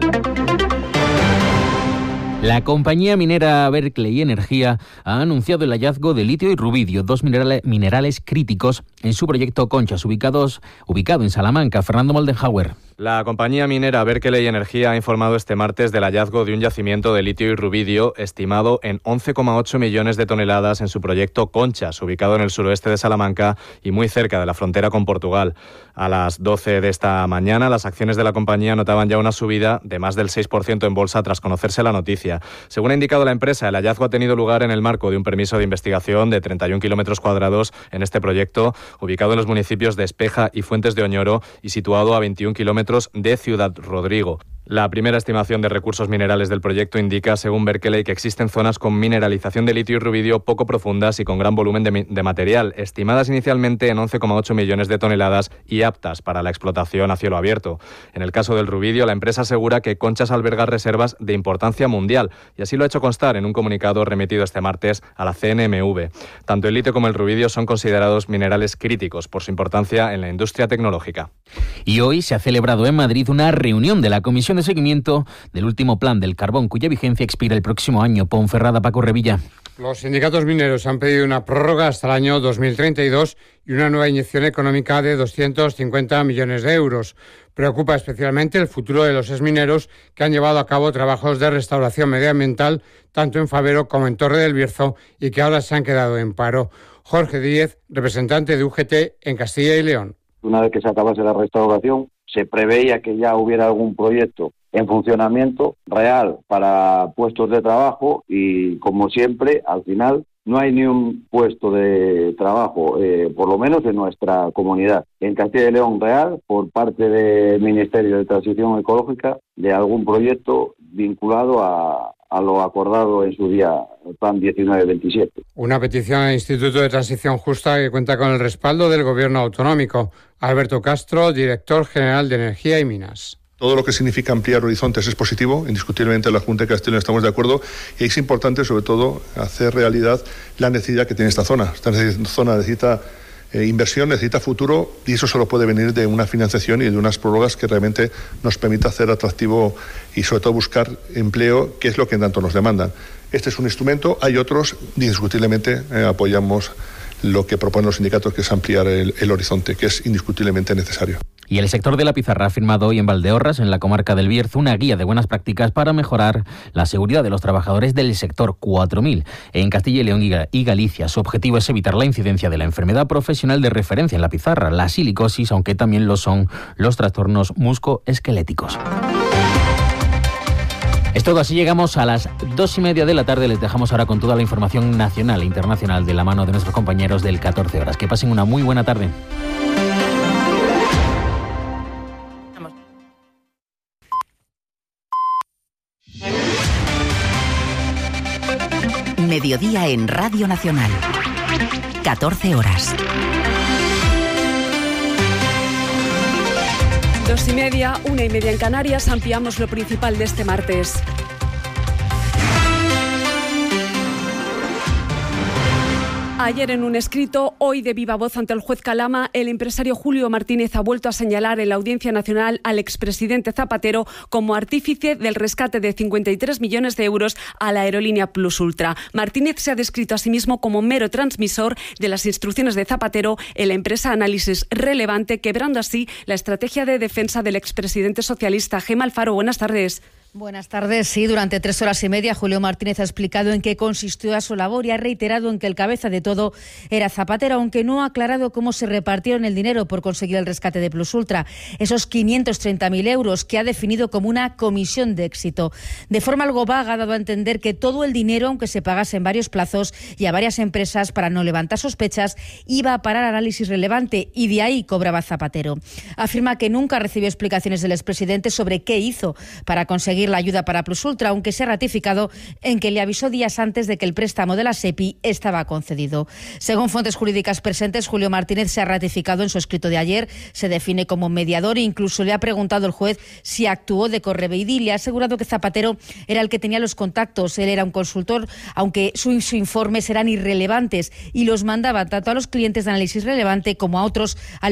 La compañía minera Berkeley Energía ha anunciado el hallazgo de litio y rubidio, dos minerales, minerales críticos, en su proyecto Conchas, ubicados, ubicado en Salamanca. Fernando Moldenhauer. La compañía minera Berkeley Energía ha informado este martes del hallazgo de un yacimiento de litio y rubidio estimado en once coma ocho millones de toneladas en su proyecto Conchas, ubicado en el suroeste de Salamanca y muy cerca de la frontera con Portugal. A las doce de esta mañana, las acciones de la compañía notaban ya una subida de más del seis por ciento en bolsa tras conocerse la noticia. Según ha indicado la empresa, el hallazgo ha tenido lugar en el marco de un permiso de investigación de treinta y un kilómetros cuadrados en este proyecto, ubicado en los municipios de Espeja y Fuentes de Oñoro y situado a veintiún kilómetros de Ciudad Rodrigo. La primera estimación de recursos minerales del proyecto indica, según Berkeley, que existen zonas con mineralización de litio y rubidio poco profundas y con gran volumen de, de material, estimadas inicialmente en once coma ocho millones de toneladas y aptas para la explotación a cielo abierto. En el caso del rubidio, la empresa asegura que Conchas alberga reservas de importancia mundial y así lo ha hecho constar en un comunicado remitido este martes a la C N M V. Tanto el litio como el rubidio son considerados minerales críticos por su importancia en la industria tecnológica. Y hoy se ha celebrado en Madrid una reunión de la Comisión de seguimiento del último plan del carbón, cuya vigencia expira el próximo año. Ponferrada, Paco Revilla. Los sindicatos mineros han pedido una prórroga hasta el año dos mil treinta y dos y una nueva inyección económica de doscientos cincuenta millones de euros. Preocupa especialmente el futuro de los exmineros que han llevado a cabo trabajos de restauración medioambiental tanto en Favero como en Torre del Bierzo y que ahora se han quedado en paro. Jorge Díez, representante de U G T en Castilla y León. Una vez que se acabase la restauración, se preveía que ya hubiera algún proyecto en funcionamiento real para puestos de trabajo y, como siempre, al final no hay ni un puesto de trabajo, eh, por lo menos en nuestra comunidad, en Castilla y León real, por parte del Ministerio de Transición Ecológica, de algún proyecto vinculado a, a lo acordado en su día, el Plan diecinueve veintisiete. Una petición al Instituto de Transición Justa que cuenta con el respaldo del Gobierno autonómico. Alberto Castro, director general de Energía y Minas. Todo lo que significa ampliar horizontes es positivo, indiscutiblemente en la Junta de Castilla y León estamos de acuerdo, y es importante sobre todo hacer realidad la necesidad que tiene esta zona. Esta zona necesita eh, inversión, necesita futuro, y eso solo puede venir de una financiación y de unas prórrogas que realmente nos permita hacer atractivo y sobre todo buscar empleo, que es lo que tanto nos demandan. Este es un instrumento, hay otros, indiscutiblemente eh, apoyamos lo que proponen los sindicatos, que es ampliar el, el horizonte, que es indiscutiblemente necesario. Y el sector de la pizarra ha firmado hoy en Valdeorras, en la comarca del Bierzo, una guía de buenas prácticas para mejorar la seguridad de los trabajadores del sector cuatro mil. En Castilla y León y Galicia, su objetivo es evitar la incidencia de la enfermedad profesional de referencia en la pizarra, la silicosis, aunque también lo son los trastornos musculoesqueléticos. Es todo, así llegamos a las dos y media de la tarde. Les dejamos ahora con toda la información nacional e internacional de la mano de nuestros compañeros del catorce horas. Que pasen una muy buena tarde. Mediodía en Radio Nacional. catorce horas. Dos y media, una y media en Canarias. Ampliamos lo principal de este martes. Ayer en un escrito, hoy de viva voz ante el juez Calama, el empresario Julio Martínez ha vuelto a señalar en la Audiencia Nacional al expresidente Zapatero como artífice del rescate de cincuenta y tres millones de euros a la aerolínea Plus Ultra. Martínez se ha descrito a sí mismo como mero transmisor de las instrucciones de Zapatero en la empresa Análisis Relevante, quebrando así la estrategia de defensa del expresidente socialista. Gema Alfaro, buenas tardes. Buenas tardes. Sí, durante tres horas y media Julio Martínez ha explicado en qué consistió su labor y ha reiterado en que el cabeza de todo era Zapatero, aunque no ha aclarado cómo se repartieron el dinero por conseguir el rescate de Plus Ultra, esos quinientos treinta mil euros que ha definido como una comisión de éxito. De forma algo vaga ha dado a entender que todo el dinero, aunque se pagase en varios plazos y a varias empresas para no levantar sospechas, iba a parar a Análisis Relevante y de ahí cobraba Zapatero. Afirma que nunca recibió explicaciones del expresidente sobre qué hizo para conseguir la ayuda para Plus Ultra, aunque se ha ratificado en que le avisó días antes de que el préstamo de la SEPI estaba concedido. Según fuentes jurídicas presentes, Julio Martínez se ha ratificado en su escrito de ayer, se define como mediador e incluso le ha preguntado el juez si actuó de correveidí y le ha asegurado que Zapatero era el que tenía los contactos, él era un consultor, aunque sus informes eran irrelevantes y los mandaba tanto a los clientes de Análisis Relevante como a otros a